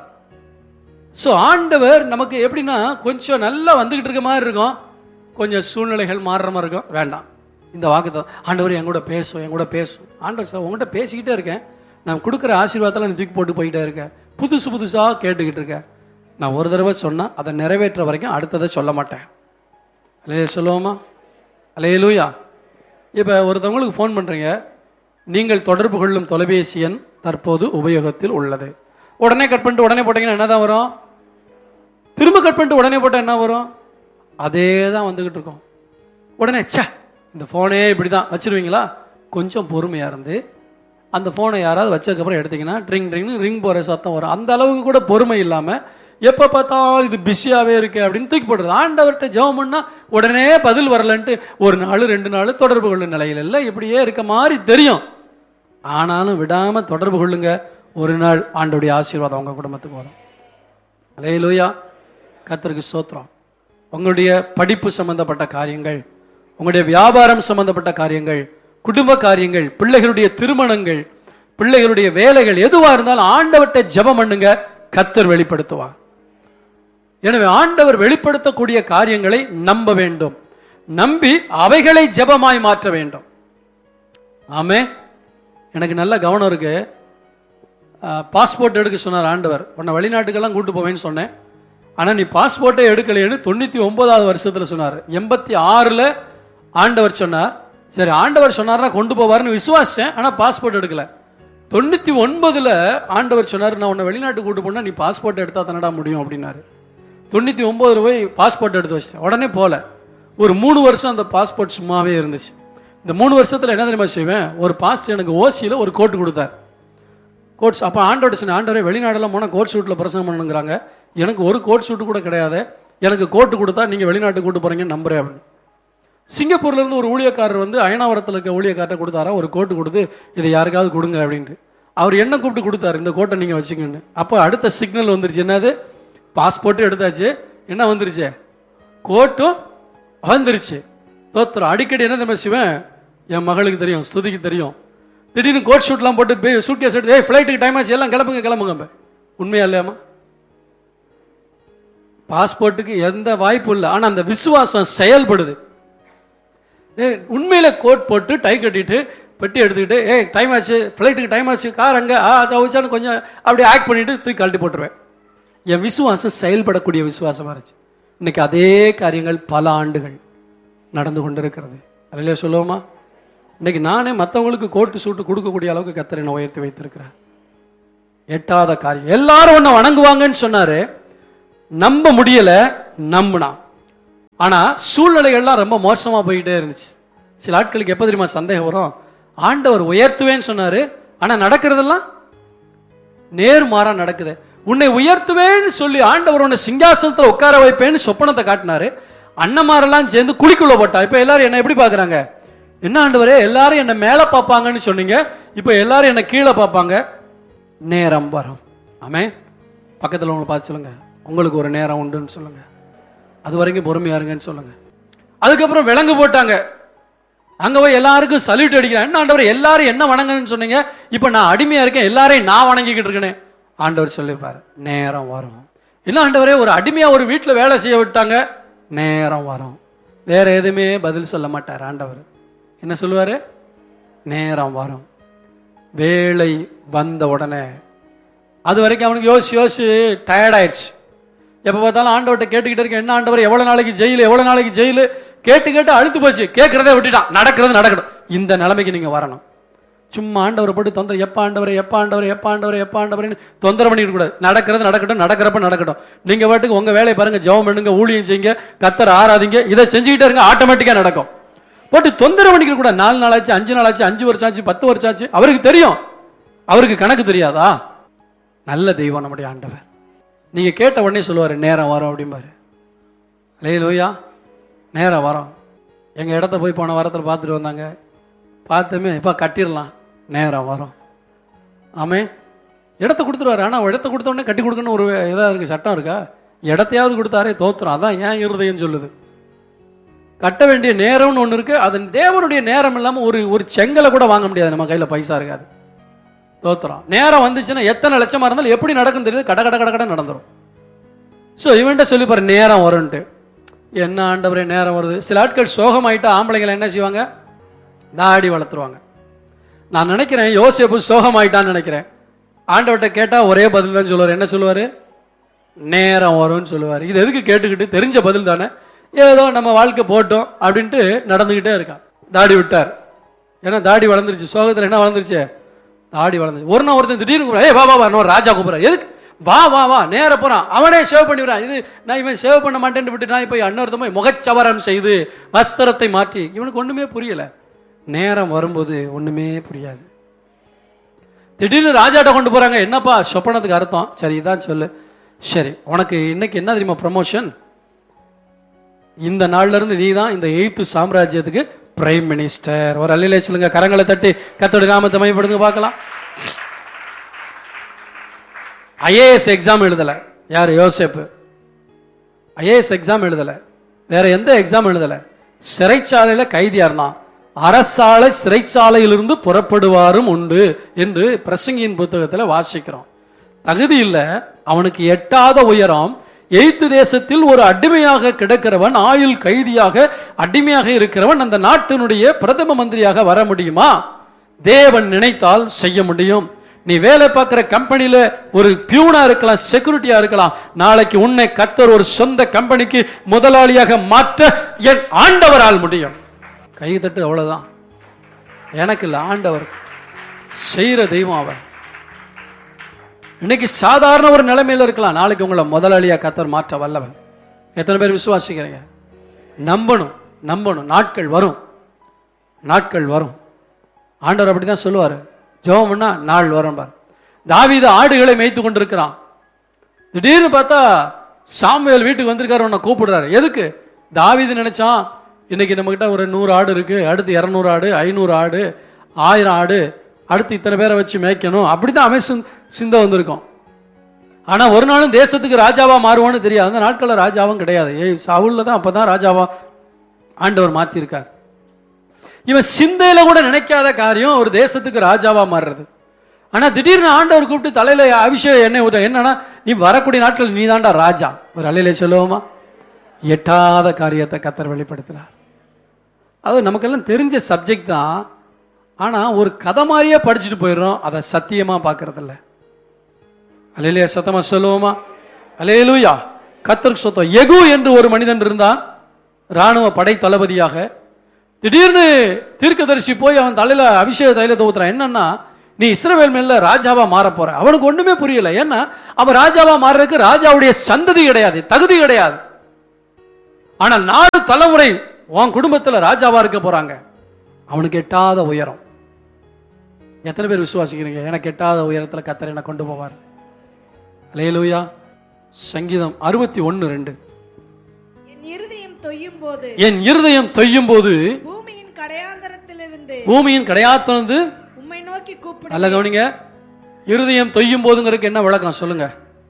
ஸோ ஆண்டவர் நமக்கு எப்படின்னா, கொஞ்சம் நல்லா வந்துகிட்டு இருக்க மாதிரி இருக்கும், கொஞ்சம் சூழ்நிலைகள் மாறுற மாதிரி இருக்கும். வேண்டாம், இந்த வாக்குதான் ஆண்டவர் என் கூட பேசும், என் கூட பேசும். ஆண்டவர் சார் உங்கள்கிட்ட பேசிக்கிட்டே இருக்கேன், நான் கொடுக்குற ஆசீர்வாதத்தில் நீ தூக்கி போட்டு போயிட்டே இருக்கேன், புதுசு புதுசாக கேட்டுக்கிட்டு இருக்கேன். நான் ஒரு தடவை சொன்னால் அதை நிறைவேற்ற வரைக்கும் அடுத்ததை சொல்ல மாட்டேன். அல்லையே சொல்லுவோமா? அல்லேலூயா. இப்போ ஒருத்தவங்களுக்கு ஃபோன் பண்ணுறீங்க, நீங்கள் தொடர்பு கொள்ளும் தொலைபேசி எண் தற்போது உபயோகத்தில் உள்ளது. உடனே கட் பண்ணிட்டு உடனே போட்டீங்கன்னா என்ன தான் வரும்? திரும்ப கட் பண்ணிட்டு உடனே போட்டால் என்ன வரும்? அதே தான் வந்துக்கிட்டு இருக்கோம். உடனே சே இந்த ஃபோனே இப்படி தான் வச்சுருவீங்களா? கொஞ்சம் பொறுமையாக இருந்து அந்த ஃபோனை யாராவது வச்சதுக்கப்புறம் எடுத்திங்கன்னா ட்ரிங் ட்ரிங்னு ரிங் போகிற சத்தம் வரும். அந்த அளவுக்கு கூட பொறுமை இல்லாமல் எப்போ பார்த்தாலும் இது பிஸியாகவே இருக்கு அப்படின்னு தூக்கி போடுறது. ஆண்டவர்கிட்ட ஜெபம் பண்ணால் உடனே பதில் வரலன்ட்டு ஒரு நாள் ரெண்டு நாள் தொடர்பு கொள்ளும் நிலையில் இல்லை, இப்படியே இருக்க மாதிரி தெரியும். ஆனாலும் விடாமல் தொடர்பு கொள்ளுங்க. ஒரு நாள் ஆண்டவருடைய ஆசீர்வாதம் உங்கள் குடும்பத்துக்கு வரும். அல்லேலூயா, கர்த்தருக்கு ஸ்தோத்திரம். உங்களுடைய படிப்பு சம்பந்தப்பட்ட காரியங்கள், உங்களுடைய வியாபாரம் சம்பந்தப்பட்ட காரியங்கள், குடும்ப காரியங்கள், பிள்ளைகளுடைய திருமணங்கள், பிள்ளைகளுடைய வேலைகள், எதுவா இருந்தாலும் ஆண்டவர்கிட்ட ஜெபம் பண்ணுங்க, கர்த்தர் வெளிப்படுத்துவார். எனவே ஆண்டவர் வெளிப்படுத்தக்கூடிய காரியங்களை நம்ப வேண்டும், நம்பி அவைகளை ஜெபமாய் மாற்ற வேண்டும். ஆமே. எனக்கு நல்ல கவனம் இருக்கு. பாஸ்போர்ட் எடுக்க சொன்னார் ஆண்டவர், உன்னை வெளிநாட்டுக்கெல்லாம் கூட்டு போவேன்னு சொன்னேன். ஆனால் நீ பாஸ்போர்ட்டே எடுக்கலைன்னு தொண்ணூற்றி ஒன்பதாவது வருஷத்தில் சொன்னார். எண்பத்தி ஆறில் ஆண்டவர் சொன்னார். சரி, ஆண்டவர் சொன்னார்னா கொண்டு போவார்னு விசுவாசேன், ஆனால் பாஸ்போர்ட் எடுக்கலை. தொண்ணூற்றி ஒன்பதில் ஆண்டவர் சொன்னார், நான் உன்னை வெளிநாட்டுக்கு கூட்டு போனால் நீ பாஸ்போர்ட் எடுத்தால் தானடா முடியும் அப்படின்னாரு. தொண்ணூற்றி ஒன்பதுல போய் பாஸ்போர்ட் எடுத்து வச்சிட்டேன். உடனே போல ஒரு மூணு வருஷம் அந்த பாஸ்போர்ட் சும்மாவே இருந்துச்சு. இந்த மூணு வருஷத்தில் என்ன தெரியுமா செய்வேன்? ஒரு பாஸ்ட் எனக்கு ஓசியில் ஒரு கோட்டு கொடுத்தார். கோட்ஸ் அப்போ ஆண்டோட சொன்ன, ஆண்டவரே வெளிநாடெல்லாம் போனால் கோட் ஷூட்டில் பிரசங்கம் பண்ணுங்கிறாங்க, எனக்கு ஒரு கோட் ஷூட்டு கூட கிடையாது, எனக்கு கோட்டு கொடுத்தா நீங்கள் வெளிநாட்டுக்கு கூட்டு போகிறீங்கன்னு நம்புறேன் அப்படின்னு. சிங்கப்பூர்லேருந்து ஒரு ஊழியக்காரர் வந்து அயனாவரத்தில் இருக்க ஊழியக்காரரை கொடுத்தாரா, ஒரு கோட்டு கொடுத்து இதை யாருக்காவது கொடுங்க அப்படின்ட்டு. அவர் என்ன கூப்பிட்டு கொடுத்தாரு, இந்த கோட்டை நீங்கள் வச்சுக்கன்னு. அப்போ அடுத்த சிக்னல் வந்துருச்சு. என்னது? பாஸ்போர்ட்டும் எடுத்தாச்சு, என்ன வந்துருச்சு? கோட்டும் வந்துருச்சு. தோத்துறோம். அடிக்கடி என்ன நம்ம செய்வேன், என் மகளுக்கு தெரியும், ஸ்துதிக்கு தெரியும், திடீர்னு கோட் ஷூட்லாம் போட்டு சூட் கேஸ் எடுத்து, ஏய் ஃப்ளைட்டுக்கு டைம் ஆச்சு, எல்லாம் கிளம்புங்க கிளம்புங்க. உண்மையா இல்லையாமா? பாஸ்போர்ட்டுக்கு எந்த வாய்ப்பும் இல்லை. ஆனால் அந்த விசுவாசம் செயல்படுது. ஏ உண்மையில கோட் போட்டு டை கட்டிட்டு பெட்டி எடுத்துக்கிட்டு ஏ டைம் ஆச்சு, ஃப்ளைட்டுக்கு டைம் ஆச்சு, கார் அங்கே ஆ சவுச்சான்னு கொஞ்சம் அப்படியே ஆக்ட் பண்ணிட்டு தூக்கி கழட்டி போட்டுருவேன். என் விசுவாசம் செயல்படக்கூடிய விசுவாசமாக இருந்துச்சு. இன்னைக்கு அதே காரியங்கள் பல ஆண்டுகள் நடந்து கொண்டு இருக்கிறது. அதிலே சொல்லுவோமா, இன்னைக்கு நானே மற்றவங்களுக்கு கோட்டு சூட்டு கொடுக்கக்கூடிய அளவுக்கு கர்த்தர் என்னை உயர்த்தி வைத்திருக்கிறேன். எட்டாத காரியம். எல்லாரும் ஒன்ன வணங்குவாங்கன்னு சொன்னாரு, நம்ப முடியல, நம்பினா. ஆனா சூழ்நிலைகள்லாம் ரொம்ப மோசமா போயிட்டே இருந்துச்சு. சில ஆட்களுக்கு எப்ப தெரியுமா சந்தேகம் வரும், ஆண்டவர் உயர்த்துவேன்னு சொன்னாரு, ஆனா நடக்கிறதெல்லாம் நேர்மாறா நடக்குது. உன்னை உயர்த்துவேன்னு சொல்லி ஆண்டவர் உன்னை சிங்காசனத்துல உட்கார வைப்பேன்னு சொப்பனத்தை காட்டினாரு. அண்ணமாரெல்லாம் சேர்ந்து குழிக்குள்ள போட்டா. இப்ப எல்லாரும் என்ன எப்படி பாக்குறாங்க, என்ன ஆண்டவரே எல்லாரும் என்ன மேல பார்ப்பாங்கன்னு சொன்னீங்க, இப்ப எல்லாரும் என்ன கீழே பார்ப்பாங்க. நேரம் வரும். ஆமே. பக்கத்துல உங்களை பார்த்து சொல்லுங்க, உங்களுக்கு ஒரு நேரம் உண்டுன்னு சொல்லுங்க. அது வரைக்கும் பொறுமையா இருங்கன்னு சொல்லுங்க. அதுக்கப்புறம் விலங்கு போட்டாங்க. அங்க போய் எல்லாருக்கும் சல்யூட் அடிக்கிறேன். என்ன ஆண்டவர் எல்லாரும் என்ன வணங்குன்னு சொன்னீங்க, இப்ப நான் அடிமையா இருக்கேன், எல்லாரையும் நான் வணங்கிக்கிட்டு இருக்கேனே. ஆண்டவர் சொல்லிப்பாரு, நேரம் வரும். இல்ல ஆண்டவரே ஒரு அடிமையா ஒரு வீட்டுல வேலை செய்ய விட்டாங்க, நேரம் வரும். வேற எதுவுமே பதில் சொல்ல மாட்டார் ஆண்டவர். என்ன சொல்லுவாரு, நேரம் வரும். வேலை வந்த உடனே அது வரைக்கும் அவனுக்கு யோசி யோசி டயர்ட் ஆயிடுச்சு. எப்ப பார்த்தாலும் ஆண்டவர்கிட்ட கேட்டுக்கிட்டே இருக்க, என்ன ஆண்டவர் எவ்வளவு நாளைக்கு ஜெயிலு எவ்வளவு நாளைக்கு ஜெயிலு கேட்டு கேட்டு அழுத்து போச்சு. கேட்கறதே விட்டுட்டான். நடக்கிறது நடக்கணும். இந்த நிலைமைக்கு நீங்க வரணும். சும்மா ஆண்டவரை போட்டு தொந்தர எப்ப ஆண்டவரை எப்ப ஆண்டவரை எப்ப ஆண்டவரை எப்ப ஆண்டவரைன்னு தொந்தரவு பண்ணிட்டு கூடாது. நடக்கிறது நடக்கட்டும், நடக்கிறப்ப நடக்கட்டும். நீங்க பாட்டுக்கு உங்க வேலையை பாருங்க, ஜெபம் பண்ணுங்க, ஊழியம் செய்யுங்க, கர்த்தரை ஆராதிங்க, இதை செஞ்சுக்கிட்டே இருங்க, ஆட்டோமேட்டிக்கா நடக்கும். போட்டு தொந்தரவு பண்ணிக்க கூட. நாலு நாள் ஆச்சு, அஞ்சு நாள் ஆச்சு, அஞ்சு வருஷம் ஆச்சு, பத்து வருஷம் ஆச்சு, அவருக்கு தெரியும். அவருக்கு கணக்கு தெரியாதா? நல்ல தெய்வம் நம்முடைய ஆண்டவர். நீங்க கேட்ட உடனே சொல்லுவாரு, நேரம் வரும் அப்படிம்பாரு. அல்லேலூயா, நேரம் வரும். எங்க இடத்த போய் போன வாரத்தில் பார்த்துட்டு வந்தாங்க. பார்த்துமே இப்ப கட்டிடலாம், நேரம் வரும். ஆமே. இடத்த கொடுத்துருவாரு. ஆனா இடத்த கொடுத்த உடனே கட்டி கொடுக்கணும் ஒரு ஏதாவது இருக்கு, சட்டம் இருக்கா? இடத்தையாவது கொடுத்தாரே தோத்துரும். அதான் ஏன் இருதயம் சொல்லுது. கட்ட வேண்டிய நேரம்னு ஒன்று இருக்கு. அது தேவனுடைய நேரம் இல்லாம ஒரு ஒரு செங்கலை கூட வாங்க முடியாது. நம்ம கையில பைசா இருக்காது, தோத்துறோம். நேரம் வந்துச்சுன்னா எத்தனை லட்சமா இருந்தாலும் எப்படி நடக்கும் தெரியுது, கட கட கட கட நடந்துரும். ஸோ இவன்ட்ட சொல்லி பாரு, நேரம் வரும்ட்டு. என்ன ஆண்டவரே நேரம் வருது. சில ஆட்கள் சோகமாயிட்டா ஆம்பளைங்களை என்ன செய்வாங்க, தாடி வளர்த்துருவாங்க. நான் நினைக்கிறேன் யோசேப்பு சோகமாயிட்டான்னு நினைக்கிறேன். ஆண்டவர்கிட்ட கேட்டா ஒரே பதில் தான் சொல்லுவார். என்ன சொல்லுவாரு, நேரம் வரும்னு சொல்லுவார். இது எதுக்கு கேட்டுக்கிட்டு, தெரிஞ்ச பதில் தானே, ஏதோ நம்ம வாழ்க்கை போட்டோம் அப்படின்ட்டு நடந்துகிட்டே இருக்கான். தாடி விட்டார். ஏன்னா தாடி வளர்ந்துருச்சு. சோகத்தில் என்ன வளர்ந்துருச்சு, தாடி வளர்ந்துச்சு. ஒரு நாள் ஒருத்தன் திடீர்னு கூப்பிடுறா, ஏ வா வா வா, ராஜா கூப்பிடுறா, எதுக்கு வா வா வா, நேர போறான். அவனே சேவ் பண்ணிவிடான். இது நான் இவன் சேவ் பண்ண மாட்டேன்னு விட்டு நான் போய் அன்னொருத்தமா முகச்சவரம் செய்து வஸ்திரத்தை மாற்றி. இவனுக்கு ஒண்ணுமே புரியல. நேரம் வரும்போது ஒண்ணுமே புரியாது. திடீர்னு ராஜாட்ட கொண்டு போறாங்க. என்னப்பா சொப்பனத்துக்கு அர்த்தம்? சரி இதான் சொல்லு. சரி உனக்கு இன்னைக்கு என்ன தெரியுமா ப்ரமோஷன், இந்த நாள்ல இருந்து நீ தான் இந்த எய்த்து சாம்ராஜ்யத்துக்கு பிரைம் மினிஸ்டர். ஒரு அல்லிலே சொல்லுங்க, கரங்களை தட்டி கர்த்தருடைய நாமத்தை மகிமைப்படுங்க பார்க்கலாம். ஐஏஎஸ் எக்ஸாம் எழுதல யாரு, யோசேப்பு. ஐஏஎஸ் எக்ஸாம் எழுதல, வேற எந்த எக்ஸாம் எழுதல. சிறைச்சாலையில கைதியா இருந்தான். அரசாலை சிறைச்சாலையிலிருந்து புறப்படுவாரும் உண்டு என்று பிரசங்கியின் புத்தகத்தில் வாசிக்கிறோம். தகுதி இல்ல, அவனுக்கு எட்டாத உயரம். எய்த்து தேசத்தில் ஒரு அடிமையாக கிடக்கிறவன், ஆயுள் கைதியாக அடிமையாக இருக்கிறவன் அந்த நாட்டினுடைய பிரதம மந்திரியாக வர முடியுமா? தேவன் நினைத்தால் செய்ய முடியும். நீ வேலை பார்க்கிற கம்பெனியில ஒரு பியூனா இருக்கலாம், செக்யூரிட்டியா இருக்கலாம். நாளைக்கு உன்னை கர்த்தர் ஒரு சொந்த கம்பெனிக்கு முதலாளியாக மாற்ற என் ஆண்டவரால் முடியும். கை தட்டு, அவ்வளவுதான். எனக்கு இல்ல, ஆண்டவர் செய்யற தெய்வம் அவர். இன்னைக்கு சாதாரண ஒரு நிலைமையில இருக்கலாம், நாளைக்கு உங்களை முதலாளியா கர்த்தர் மாற்ற வல்லவர். எத்தனை பேர் விசுவாசிக்கிறீங்க? நம்பணும், நம்பணும். நாட்கள் வரும், நாட்கள் வரும். ஆண்டவர் அப்படிதான் சொல்லுவாரு. ஜெபம் பண்ணா நாள் வரும் பார். தாவீது ஆடுகளை மேய்த்து கொண்டிருக்கிறான். திடீர்னு பார்த்தா சாமுவேல் வீட்டுக்கு வந்திருக்காரு, உன்னை கூப்பிடுறாரு. எதுக்கு? தாவீது நினைச்சான் இன்னைக்கு நம்ம கிட்ட ஒரு நூறு ஆடு இருக்கு, அடுத்து இருநூறு ஆடு, ஐநூறு ஆடு, ஆயிரம் ஆடு, அடுத்து இத்தனை பேரை வச்சு மேய்க்கணும். அப்படிதான் அவன் சிந்த வந்திருக்கும். ஆனா ஒரு நாளும் தேசத்துக்கு ராஜாவா மாறுவான்னு தெரியாது. அந்த நாட்களில் ராஜாவும் கிடையாது. ஏய் சவுல்ல தான் அப்பதான் ராஜாவா ஆண்டவர் மாத்திருக்கார். இவன் சிந்தையில கூட நினைக்காத காரியம் ஒரு தேசத்துக்கு ராஜாவா மாறுறது. ஆனா திடீர்னு ஆண்டவர் கூப்பிட்டு தலையில அபிஷேகம் எண்ணெய் ஊற்ற, என்னன்னா நீ வரக்கூடிய நாட்கள் நீ தாண்டா ராஜா. ஒரு அலையில சொல்லுவோமா, எட்டாத காரியத்தை கர்த்தர் வெளிப்படுத்தினார். அது நமக்கெல்லாம் தெரிஞ்ச சப்ஜெக்ட் தான். ஆனா ஒரு கதை மாதிரியே படிச்சுட்டு போயிடுறோம், அதை சத்தியமா பார்க்கறது இல்லை. அலையிலேயே சத்தமா சொல்லுவோமா, அல்லேலூயா. கர்த்தருக்கு சொத்தம். யெகூ என்று ஒரு மனிதன் இருந்தான், ராணுவ படை தளபதியாக. திடீர்னு தீர்க்கதரிசி போய் அவன் தலையில அபிஷேக தைலத்தை ஊத்துறான். என்னன்னா, நீ இஸ்ரவேல் மேல ராஜாவா மாற போற. அவனுக்கு ஒண்ணுமே புரியல. ஏன்னா அவன் ராஜாவா மாறுறதுக்கு ராஜாவுடைய சந்ததி கிடையாது, தகுதி கிடையாது. ஆனால் நாலு தலைமுறை உன் குடும்பத்துல ராஜாவா இருக்க போறாங்க. அவனுக்கு எட்டாத உயரம். எத்தனை பேர் விசுவாசிக்கிறீங்க, எனக்கு எட்டாத உயரத்துல கர்த்தர் என்ன கொண்டு போவார்? அல்லேலூயா. சங்கீதம் அறுபத்தி ஒன்னு ரெண்டு. என் இருதயம் தொய்யும் போது என் இருதயம் தொய்யும் போது பூமியின் கடையாந்தரத்திலிருந்து பூமியின் கடையாத்திலிருந்து உம்மை நோக்கி கூப்பிடு. நல்ல கவனிங்க, இருதயம் தொய்யும் போதுங்கிறதுக்கு என்ன விளக்கம் சொல்லுங்க?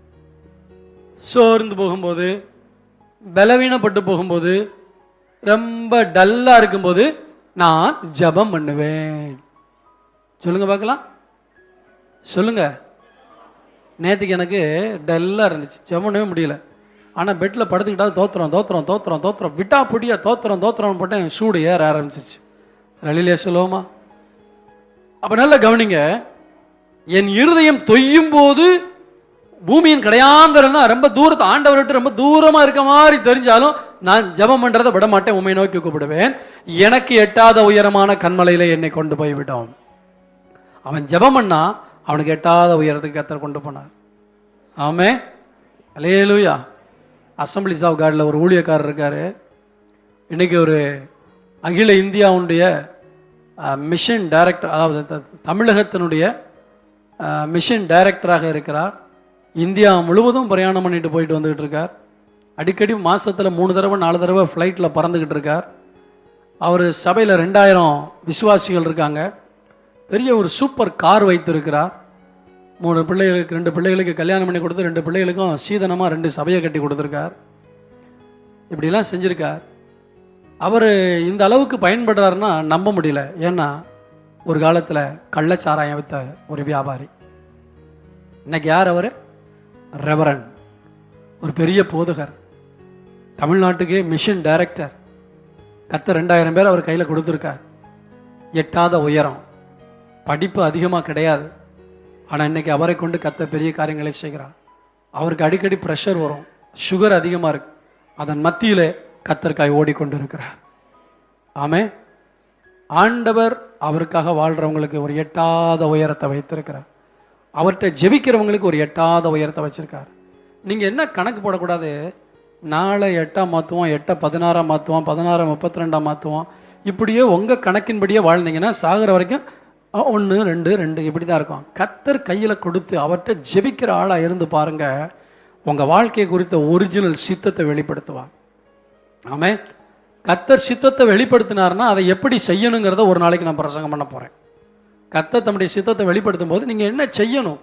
சோர்ந்து போகும்போது, பலவீனப்பட்டு போகும்போது, ரொம்ப டல்லா இருக்கும்போது நான் ஜெபம் பண்ணுவேன். சொல்லுங்க பார்க்கலாம், சொல்லுங்க. நேற்றுக்கு எனக்கு டல்லா இருந்துச்சு, ஜெபம் பண்ணவே முடியல. ஆனால் பெட்டில் படுத்துக்கிட்டா தோத்திரம் தோத்திரம் தோத்திரம் தோத்திரம் விட்டா புடியா தோத்திரம் தோத்திரம் போட்டேன். சூடு ஏற ஆரம்பிச்சிருச்சு. ரலிலே சொல்லுவோமா? அப்ப நல்ல கவனிங்க, என் இருதயம் தொய்யும் போது பூமியின் கடையாந்தரம் தான் ரொம்ப தூரத்து ஆண்டவர் விட்டு ரொம்ப தூரமா இருக்க மாதிரி தெரிஞ்சாலும் நான் ஜெபம் பண்றதை விட மாட்டேன், உண்மை நோக்கி கூப்பிடுவேன். எனக்கு எட்டாத உயரமான கண்மலையில என்னை கொண்டு போய் விடும். அவன் ஜெபம் பண்ணா அவனுக்கு எட்டாத உயரத்துக்கு கர்த்தர் கொண்டு போனார். ஆமே, அல்லேலூயா. அசம்பிளிஸ் ஆஃப் காட்ல ஒரு ஊழியக்காரர் இருக்காரு. இன்னைக்கு ஒரு அகில இந்தியாவுடைய மிஷன் டைரக்டர், அதாவது தமிழகத்தினுடைய மிஷன் டைரக்டராக இருக்கிறார். இந்தியா முழுவதும் பிரயாணம் பண்ணிட்டு போயிட்டு வந்துகிட்டு இருக்கார். அடிக்கடி மாசத்துல மூணு தடவை நாலு தடவை ஃப்ளைட்டில் பறந்துக்கிட்டு இருக்கார். அவர் சபையில் ரெண்டாயிரம் விசுவாசிகள் இருக்காங்க. பெரிய ஒரு சூப்பர் கார் வைத்திருக்கிறார். மூணு பிள்ளைகளுக்கு ரெண்டு பிள்ளைகளுக்கு கல்யாணம் பண்ணி கொடுத்து ரெண்டு பிள்ளைகளுக்கும் சீதனமாக ரெண்டு சபையை கட்டி கொடுத்துருக்கார். இப்படிலாம் செஞ்சிருக்கார். அவர் இந்த அளவுக்கு பயன்படுறாருன்னா நம்ப முடியல. ஏன்னா ஒரு காலத்தில் கள்ளச்சாராயம் வித்த ஒரு வியாபாரி. இன்னைக்கு யார் அவர்? ரெவரன், ஒரு பெரிய போதகர், தமிழ்நாட்டுக்கே மிஷன் டைரக்டர். கர்த்தர் ரெண்டாயிரம் பேர் அவர் கையில் கொடுத்துருக்கார். எட்டாத உயரம், படிப்பு அதிகமாக கிடையாது. ஆனால் இன்னைக்கு அவரை கொண்டு கர்த்தர் பெரிய காரியங்களை செய்கிறார். அவருக்கு அடிக்கடி ப்ரெஷர் வரும், சுகர் அதிகமாக இருக்கு. அதன் மத்தியிலே கர்த்தருக்காய் ஓடிக்கொண்டு இருக்கிறார். ஆமே, ஆண்டவர் அவருக்காக வாழ்றவங்களுக்கு ஒரு எட்டாத உயரத்தை வைத்திருக்கிறார். அவர்கிட்ட ஜெபிக்கிறவங்களுக்கு ஒரு எட்டாத உயரத்தை வச்சிருக்கார். நீங்க என்ன கணக்கு போடக்கூடாது, நாளை எட்டாம் மாற்றுவோம், எட்டை பதினாறாம் மாற்றுவோம், பதினாறு முப்பத்தி ரெண்டாம் மாற்றுவோம், இப்படியே உங்க கணக்கின்படியே வாழ்ந்தீங்கன்னா சாகிற வரைக்கும் ஒன்று ரெண்டு ரெண்டு இப்படி தான் இருக்கும். கர்த்தர் கையில் கொடுத்து அவர்கிட்ட ஜெபிக்கிற ஆளாக இருந்து பாருங்க, உங்க வாழ்க்கை குறித்த ஒரிஜினல் சித்தத்தை வெளிப்படுத்துவார். ஆமே, கர்த்தர் சித்தத்தை வெளிப்படுத்தினார்னா அதை எப்படி செய்யணுங்கிறத ஒரு நாளைக்கு நான் பிரசங்கம் பண்ண போறேன். கர்த்தர் தம்முடைய சித்தத்தை வெளிப்படுத்தும் போது நீங்க என்ன செய்யணும்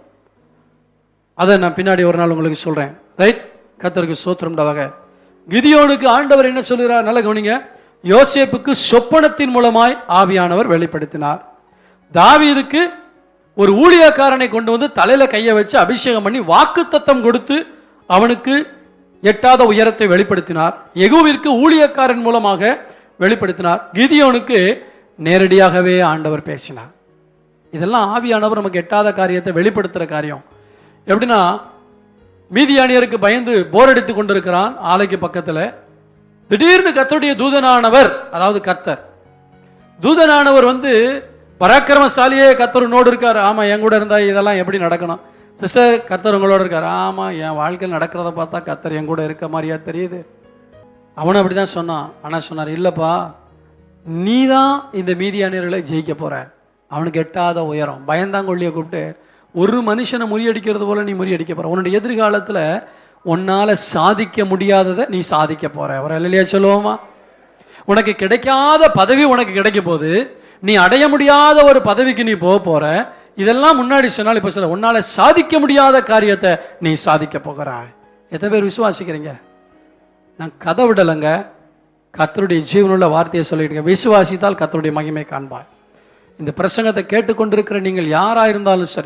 அதை நான் பின்னாடி ஒரு நாள் உங்களுக்கு சொல்றேன். ரைட், கர்த்தருக்கு ஸ்தோத்திரம்டாக. கிதியோனுக்கு ஆண்டவர் என்ன சொல்கிறார்? நல்ல கவனிங்க. யோசேப்புக்கு சொப்பனத்தின் மூலமாய் ஆவியானவர் வெளிப்படுத்தினார். தாவீதுக்கு ஒரு ஊழியக்காரனை கொண்டு வந்து தலையில கையை வச்சு அபிஷேகம் பண்ணி வாக்குத்தத்தம் கொடுத்து அவனுக்கு எட்டாத உயரத்தை வெளிப்படுத்தினார். யெகூவிற்கு ஊழியக்காரன் மூலமாக வெளிப்படுத்தினார். கிதியோனுக்கு நேரடியாகவே ஆண்டவர் பேசினார். இதெல்லாம் ஆவியானவர் நமக்கு எட்டாத காரியத்தை வெளிப்படுத்துற காரியம். எப்படின்னா, மீதியானியருக்கு பயந்து போர் அடித்துக் கொண்டிருக்கிறான் ஆலைக்கு பக்கத்துல. திடீர்னு கர்த்தருடைய தூதனானவர், அதாவது கர்த்தர் தூதனானவர் வந்து பராக்கிரமசாலியே கர்த்தர் உன்னோடு இருக்காரு. ஆமா, என் கூட இருந்தா இதெல்லாம் எப்படி நடக்கணும்? சிஸ்டர், கர்த்தர் உங்களோட இருக்காரு. ஆமா, என் வாழ்க்கையில் நடக்கிறத பார்த்தா கர்த்தர் என் கூட இருக்க மாதிரியா தெரியுது. அவனும் அப்படிதான் சொன்னான். ஆனா சொன்னார், இல்லப்பா, நீ தான் இந்த மீதியானியர்களை ஜெயிக்க போற. அவனுக்கு எட்டாத உயரம். பயந்தாங்கொள்ளிய கூப்பிட்டு, ஒரு மனுஷனை முறியடிக்கிறது போல நீ முறியடிக்க போற. உன்னுடைய எதிர்காலத்துல உன்னால சாதிக்க முடியாததை நீ சாதிக்க போற. ஒரு இல்லையா சொல்லுவோமா? உனக்கு கிடைக்காத பதவி உனக்கு கிடைக்க போது, நீ அடைய முடியாத ஒரு பதவிக்கு நீ போக போற. இதெல்லாம் முன்னாடி சொன்னால் இப்ப சொல்ல, உன்னால சாதிக்க முடியாத காரியத்தை நீ சாதிக்க போகிறாய். எத்தனை பேர் விசுவாசிக்கிறீங்க? நான் கதை விடலைங்க, கர்த்தருடைய ஜீவனுள்ள வார்த்தையை சொல்லிட்டு விசுவாசித்தால் கர்த்தருடைய மகிமை காண்பாய். இந்த பிரசங்கத்தை கேட்டுக்கொண்டிருக்கிற நீங்கள் யாரா இருந்தாலும் சரி,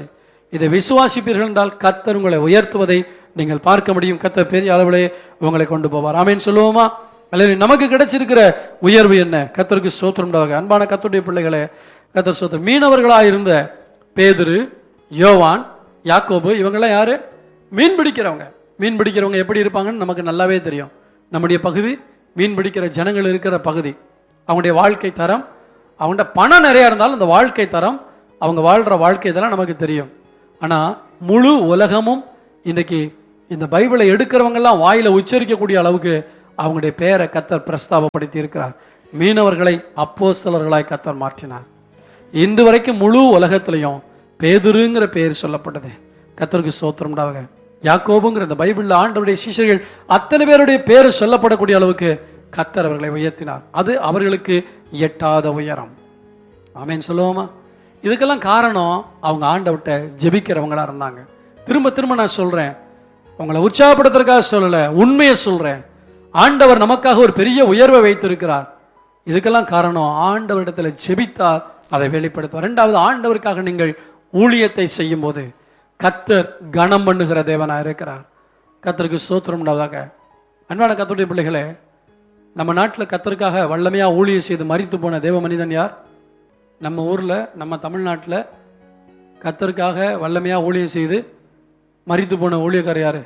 இதை விசுவாசிப்பீர்கள் என்றால் கர்த்தர் உங்களை உயர்த்துவதை நீங்கள் பார்க்க முடியும். கர்த்தர் பெரிய அளவிலே உங்களை கொண்டு போவார். ஆமென் சொல்லுவோமா? அல்லது நமக்கு கிடைச்சிருக்கிற உயர்வு என்ன? கர்த்தருக்கு ஸ்தோத்திரம் உண்டாக. அன்பான கர்த்தருடைய பிள்ளைகளே, கர்த்தர் ஸ்தோத்திரம். மீனவர்களாயிருந்த பேதுரு, யோவான், யாக்கோபு இவங்கெல்லாம் யாரு? மீன் பிடிக்கிறவங்க. மீன் பிடிக்கிறவங்க எப்படி இருப்பாங்கன்னு நமக்கு நல்லாவே தெரியும். நம்முடைய பகுதி மீன் பிடிக்கிற ஜனங்கள் இருக்கிற பகுதி. அவங்களுடைய வாழ்க்கை தரம், அவங்கள்ட்ட பணம் நிறையா இருந்தாலும் அந்த வாழ்க்கை தரம், அவங்க வாழ்கிற வாழ்க்கை இதெல்லாம் நமக்கு தெரியும். ஆனால் முழு உலகமும் இன்றைக்கி இந்த பைபிளை எடுக்கிறவங்கெல்லாம் வாயில உச்சரிக்கக்கூடிய அளவுக்கு அவங்களுடைய பெயரை கர்த்தர் பிரஸ்தாபப்படுத்தி இருக்கிறார். மீனவர்களை அப்போஸ்தலர்களாய் கர்த்தர் மாற்றினார். இன்று வரைக்கும் முழு உலகத்திலையும் பேதுருங்கிற பெயர் சொல்லப்பட்டது. கர்த்தருக்கு ஸ்தோத்திரம் உண்டாக. யாக்கோபுங்கிற இந்த பைபிளில் ஆண்டவருடைய சீஷர்கள் அத்தனை பேருடைய பேர் சொல்லப்படக்கூடிய அளவுக்கு கர்த்தர் அவர்களை உயர்த்தினார். அது அவர்களுக்கு எட்டாத உயரம். ஆமென் சொல்லுவோமா? இதுக்கெல்லாம் காரணம் அவங்க ஆண்டவர்கிட்ட ஜெபிக்கிறவங்களா இருந்தாங்க. திரும்ப திரும்ப நான் சொல்றேன், உங்களை உற்சாகப்படுத்துறதுக்காக சொல்லல, உண்மையை சொல்றேன். ஆண்டவர் நமக்காக ஒரு பெரிய உயர்வை வைத்திருக்கிறார். இதுக்கெல்லாம் காரணம் ஆண்டவரிடத்துல ஜெபித்தார், அதை வெளிப்படுத்துவார். இரண்டாவது, ஆண்டவருக்காக நீங்கள் ஊழியத்தை செய்யும் போது கர்த்தர் கனம் பண்ணுகிற தேவனா இருக்கிறார். கர்த்தருக்கு ஸ்தோத்திரம் உண்டாவதாக. அன்பான கர்த்தருடைய பிள்ளைகளே, நம்ம நாட்டில் கர்த்தருக்காக வல்லமையா ஊழியம் செய்து மரித்து போன தேவ மனிதன் யார்? நம்ம ஊர்ல, நம்ம தமிழ்நாட்டில் கர்த்தருக்காக வல்லமையா ஊழியம் செய்து மரித்து போன ஊழியக்காரர் யாரு?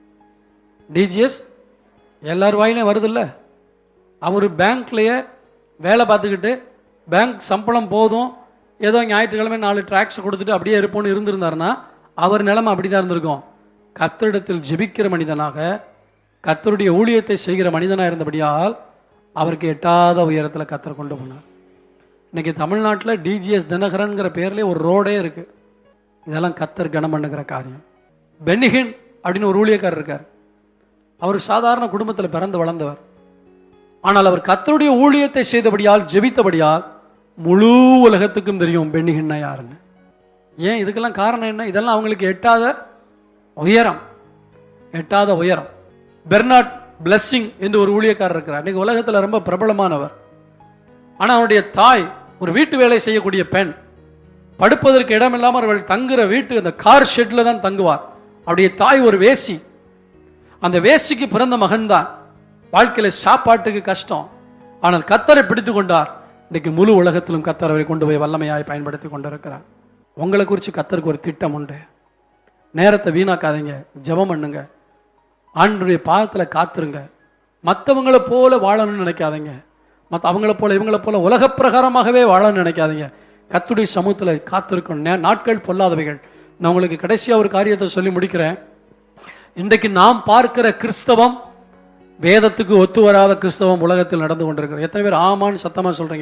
டிஜிஎஸ். எல்லார் வாயிலையும் வருதில்ல. அவர் பேங்க்லேயே வேலை பார்த்துக்கிட்டு பேங்க் சம்பளம் போதும், ஏதோ ஞாயிற்றுக்கிழமை நாலு ட்ராக்ஸ் கொடுத்துட்டு அப்படியே இருப்போன்னு இருந்திருந்தாருன்னா அவர் நிலைமை அப்படி தான் இருந்திருக்கும். கர்த்தரிடத்தில் ஜெபிக்கிற மனிதனாக, கர்த்தருடைய ஊழியத்தை செய்கிற மனிதனாக இருந்தபடியால் அவருக்கு எட்டாத உயரத்தில் கர்த்தர் கொண்டு போனார். இன்னைக்கு தமிழ்நாட்டில் டிஜிஎஸ் தினகரன்கிற பேர்லேயே ஒரு ரோடே இருக்கு. இதெல்லாம் கர்த்தர் கனம் பண்ணுகிற காரியம். பென்னிஹின் அப்படின்னு ஒரு ஊழியக்காரர் இருக்கார். அவர் சாதாரண குடும்பத்தில் பிறந்து வளர்ந்தவர். ஆனால் அவர் கர்த்தருடைய ஊழியத்தை செய்தபடியால், ஜெபித்தபடியால் முழு உலகத்துக்கும் தெரியும் பென்னிஹின்னா யாருன்னு. ஏன்? இதுக்கெல்லாம் காரணம் என்ன? இதெல்லாம் அவங்களுக்கு எட்டாத உயரம். எட்டாத உயரம். பெர்னார்ட் பிளெஸ்ஸிங் என்று ஒரு ஊழியக்காரர் இருக்கிறார். இன்னைக்கு உலகத்தில் ரொம்ப பிரபலமானவர். ஆனால் அவருடைய தாய் ஒரு வீட்டு வேலை செய்யக்கூடிய பெண். படுப்பதற்கு இடம் இல்லாமல் அவர்கள் தங்குற வீட்டு அந்த கார் ஷெட்ல தான் தங்குவார். அவருடைய தாய் ஒரு வேசி. அந்த வேசிக்கு பிறந்த மகன் தான். வாழ்க்கையில சாப்பாட்டுக்கு கஷ்டம். ஆனால் கர்த்தரை பிடித்து கொண்டார். இன்னைக்கு முழு உலகத்திலும் கர்த்தர் அவரை கொண்டு போய் வல்லமையாய் பயன்படுத்தி கொண்டிருக்கிறார். உங்களை குறித்து கர்த்தருக்கு ஒரு திட்டம் உண்டு. நேரத்தை வீணாக்காதீங்க, ஜெபம் பண்ணுங்க, ஆண்டவருடைய பாதத்தில் காத்துருங்க. மற்றவங்களை போல வாழணும்னு நினைக்காதீங்க. மற்ற அவங்கள போல இவங்களை போல உலக பிரகாரமாகவே வாழணும்னு நினைக்காதீங்க. கர்த்தருடைய சமூகத்தில் காத்திருக்கணும். நாட்கள் பொல்லாதவைகள். நான் உங்களுக்கு கடைசியாக ஒரு காரியத்தை சொல்லி முடிக்கிறேன். இன்றைக்கு நாம் பார்க்கிற கிறிஸ்தவம் வேதத்துக்கு ஒத்து வராத கிறிஸ்தவம் உலகத்தில் நடந்து கொண்டிருக்கிறது. எத்தனை பேர் ஆமான்னு சத்தமா சொல்றீங்க?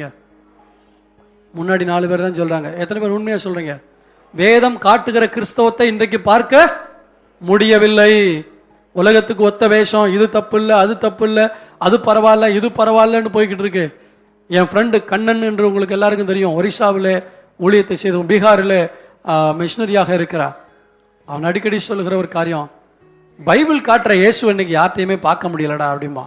முன்னாடி நாலு பேர் தான் சொல்றாங்க. எத்தனை பேர் உண்மையா சொல்றீங்க? வேதம் காட்டுகிற கிறிஸ்தவத்தை இன்றைக்கு பார்க்க முடியவில்லை. உலகத்துக்கு ஒத்த வேஷம், இது தப்பு இல்லை, அது தப்பு இல்லை, அது பரவாயில்ல, இது பரவாயில்லன்னு போய்கிட்டு இருக்கு. என் ஃப்ரெண்டு கண்ணன் என்று உங்களுக்கு எல்லாருக்கும் தெரியும். ஒரிசாவில் ஊழியத்தை செய்து பீகாரில் மிஷினரியாக இருக்கிறார். அவன் அடிக்கடி சொல்லுகிற ஒரு காரியம், பைபிள் காட்டுற இயேசு இன்னைக்கு யார்ட்டையுமே பார்க்க முடியலடா அப்படிமா.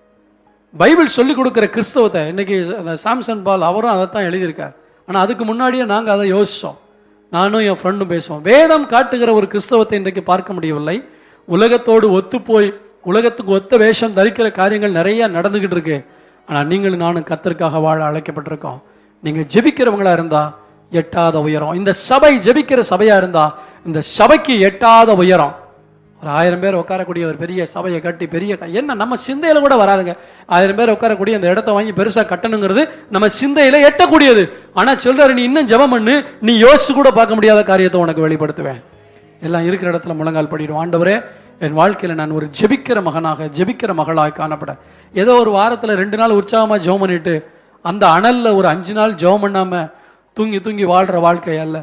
பைபிள் சொல்லி கொடுக்குற கிறிஸ்தவத்தை இன்னைக்கு சாம்சன் பால் அவரும் அதைத்தான் எழுதியிருக்கார். ஆனால் அதுக்கு முன்னாடியே நாங்கள் அதை யோசித்தோம். நானும் என் ஃப்ரெண்டும் பேசுவோம். வேதம் காட்டுகிற ஒரு கிறிஸ்தவத்தை இன்றைக்கு பார்க்க முடியவில்லை. உலகத்தோடு ஒத்து போய் உலகத்துக்கு ஒத்த வேஷம் தரிக்கிற காரியங்கள் நிறைய நடந்துகிட்டு இருக்கு. ஆனால் நீங்களும் நானும் கர்த்தருக்காக வாழ அழைக்கப்பட்டிருக்கோம். நீங்கள் ஜெபிக்கிறவங்களா இருந்தா எட்டாத உயரம். இந்த சபை ஜெபிக்கிற சபையா இருந்தா இந்த சபைக்கு எட்டாத உயரம். ஒரு ஆயிரம் பேர் உட்காரக்கூடிய ஒரு பெரிய சபையை கட்டி பெரிய என்ன நம்ம சிந்தையில கூட வராதுங்க. ஆயிரம் பேர் உட்காரக்கூடிய அந்த இடத்த வாங்கி பெருசா கட்டணுங்கிறது நம்ம சிந்தையில எட்டக்கூடியது. ஆனா சொல்றாரு, நீ இன்னும் ஜெபம் பண்ணு, நீ யோசிச்சு கூட பார்க்க முடியாத காரியத்தை உனக்கு வெளிப்படுத்துவேன். எல்லாம் இருக்கிற இடத்துல முழங்கால் படிடும். ஆண்டவரே, என் வாழ்க்கையில நான் ஒரு ஜெபிக்கிற மகனாக, ஜெபிக்கிற மகளாக காணப்பட. ஏதோ ஒரு வாரத்துல ரெண்டு நாள் உற்சாகமா ஜெபம் பண்ணிட்டு அந்த அனல்ல ஒரு அஞ்சு நாள் ஜெபம் பண்ணாம தூங்கி தூங்கி வாழ்ற வாழ்க்கை அல்ல,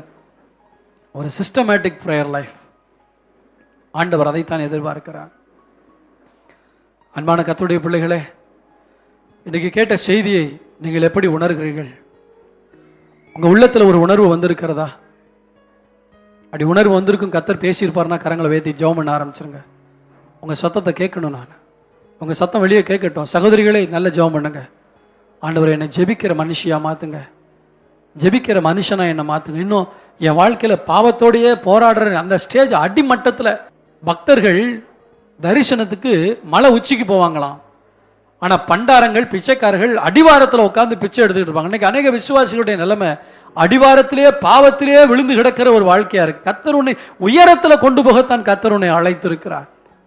ஒரு சிஸ்டமேட்டிக் பிரேயர் லைஃப். ஆண்டவர் அதைத்தான் எதிர்பார்க்கிறார். அன்பான கர்த்தருடைய பிள்ளைகளே, இன்னைக்கு கேட்ட செய்தியை நீங்கள் எப்படி உணர்கிறீர்கள்? உங்க உள்ளத்துல ஒரு உணர்வு வந்திருக்கிறதா? அப்படி உணர்வு வந்திருக்கும். கர்த்தர் பேசியிருப்பார்னா கரங்களை வேத்தி ஜெபம் பண்ண ஆரம்பிச்சிருங்க. உங்க சத்தத்தை கேட்கணும். நான் உங்க சத்தம் வெளியே கேட்கட்டும். சகோதரிகளே, நல்ல ஜெபம் பண்ணுங்க. ஆண்டவரை என்னை ஜெபிக்கிற மனுஷியா மாத்துங்க. ஜெபிக்கிற மனுஷனா என்னை மாத்துங்க. இன்னும் என் வாழ்க்கையில பாவத்தோடையே போராடுற அந்த ஸ்டேஜ் அடிமட்டத்தில் பக்தர்கள் தரிசனத்துக்கு மலை உச்சிக்கு போவாங்களாம். ஆனா பண்டாரங்கள் பிச்சைக்காரர்கள் அடிவாரத்தில் உட்கார்ந்து பிச்சை எடுத்துக்கிட்டு இருப்பாங்க. இன்னைக்கு அநேக விசுவாசிகளுடைய நிலைமை அடிவாரத்திலேயே பாவத்திலேயே விழுந்து கிடக்கிற ஒரு வாழ்க்கையா இருக்கு. கர்த்தர் உன்னை உயரத்துல கொண்டு போகத்தான் கர்த்தர் உன்னை அழைத்திருக்கிறார்.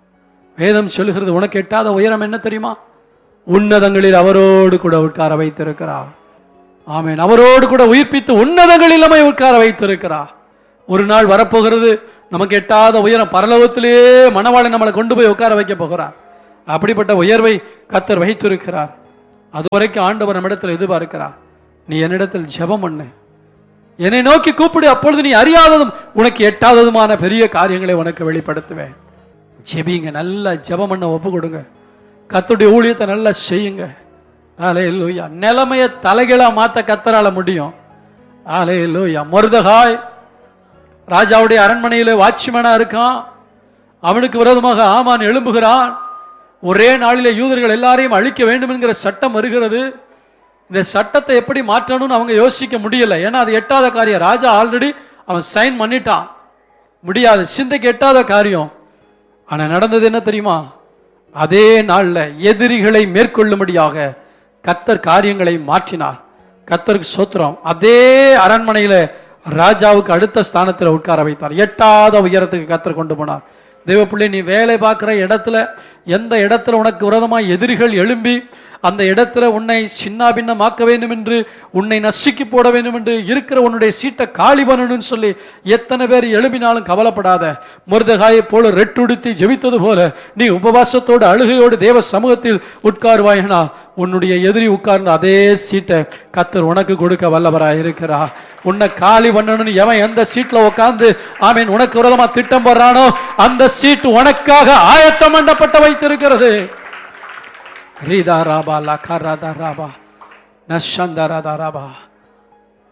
வேதம் சொல்லுகிறது, உனக்கு எட்டாத உயரம் என்ன தெரியுமா? உன்னதங்களில் அவரோடு கூட உட்கார வைத்திருக்கிறார். ஆமென். அவரோடு கூட உயிர்ப்பித்து உன்னதங்களில் நம்மை உட்கார வைத்திருக்கிறார். ஒரு நாள் வரப்போகிறது, நமக்கு எட்டாத உயரம், பரலோகத்திலேயே மணவாளை நம்மளை கொண்டு போய் உட்கார வைக்க போகிறார். அப்படிப்பட்ட உயர்வை கர்த்தர் வைத்திருக்கிறார். அது வரைக்கும் ஆண்டவர் நம்மிடத்தில் எதிர்பார்க்கிறார், நீ என்னிடத்தில் ஜெபம் பண்ணு, என்னை நோக்கி கூப்பிடு, அப்பொழுது நீ அறியாததும் உனக்கு எட்டாததுமான பெரிய காரியங்களை உனக்கு வெளிப்படுத்துவேன். ஜெபிங்க, நல்லா ஜெபம் பண்ண ஒப்பு கொடுங்க, கர்த்தருடைய ஊழியத்தை நல்லா செய்யுங்க. அல்லேலூயா. நிலைமையை தலைகீழா மாத்த கர்த்தரால முடியும். அல்லேலூயா. மொர்தெகாய் ராஜாவுடைய அரண்மனையில வாட்ச்மேனா இருக்கான். அவனுக்கு விரோதமாக ஆமான் எழும்புகிறான். ஒரே நாளிலே யூதர்கள் எல்லாரையும் அழிக்க வேண்டும் என்கிற சட்டம் வருகிறது. இந்த சட்டத்தை எப்படி மாற்றணும்னு அவங்க யோசிக்க முடியல. ஏன்னா அது எட்டாத காரியம். ராஜா ஆல்ரெடி அவன் சைன் பண்ணிட்டான், முடியாது, சிந்தைக்கு எட்டாத காரியம். ஆனா நடந்தது என்ன தெரியுமா? அதே நாள்ல எதிரிகளை மேற்கொள்ளும்படியாக கர்த்தர் காரியங்களை மாற்றினார். கர்த்தருக்கு ஸ்தோத்திரம். அதே அரண்மனையில ராஜாவுக்கு அடுத்த ஸ்தானத்தில் உட்கார வைத்தார். எட்டாத உயரத்துக்கு கர்த்தர் கொண்டு போனார். தேவப்பிள்ளை, நீ வேலை பார்க்கிற இடத்துல எந்த இடத்துல உனக்கு விரோதமாய் எதிரிகள் எழும்பி அந்த இடத்துல உன்னை சின்னாபின்னமாக்க வேண்டும் என்று, உன்னை நசுக்கி போட வேண்டும் என்று, இருக்கிற உன்னுடைய சீட்டை காலி பண்ணணும்னு சொல்லி எத்தனை பேர் எழுப்பினாலும் கவலைப்படாத. மொர்தெகாயை போல ரெட்டுடுத்தி ஜெபித்தது போல நீ உபவாசத்தோடு அழுகையோடு தேவ சமூகத்தில் உட்காருவாயினா உன்னுடைய எதிரி உட்கார்ந்த அதே சீட்டை கர்த்தர் உனக்கு கொடுக்க வல்லவராய் இருக்கிறார். உன்னை காலி பண்ணணும்னு எவன் எந்த சீட்ல உட்கார்ந்து ஆமீன் உனக்கு விரோதமா திட்டம் போடுறானோ அந்த சீட்டு உனக்காக ஆயத்தம் பண்ணப்பட்ட வைத்திருக்கிறது. ரீதா ராபா லகரதா ராபா நஷந்தரதா ராபா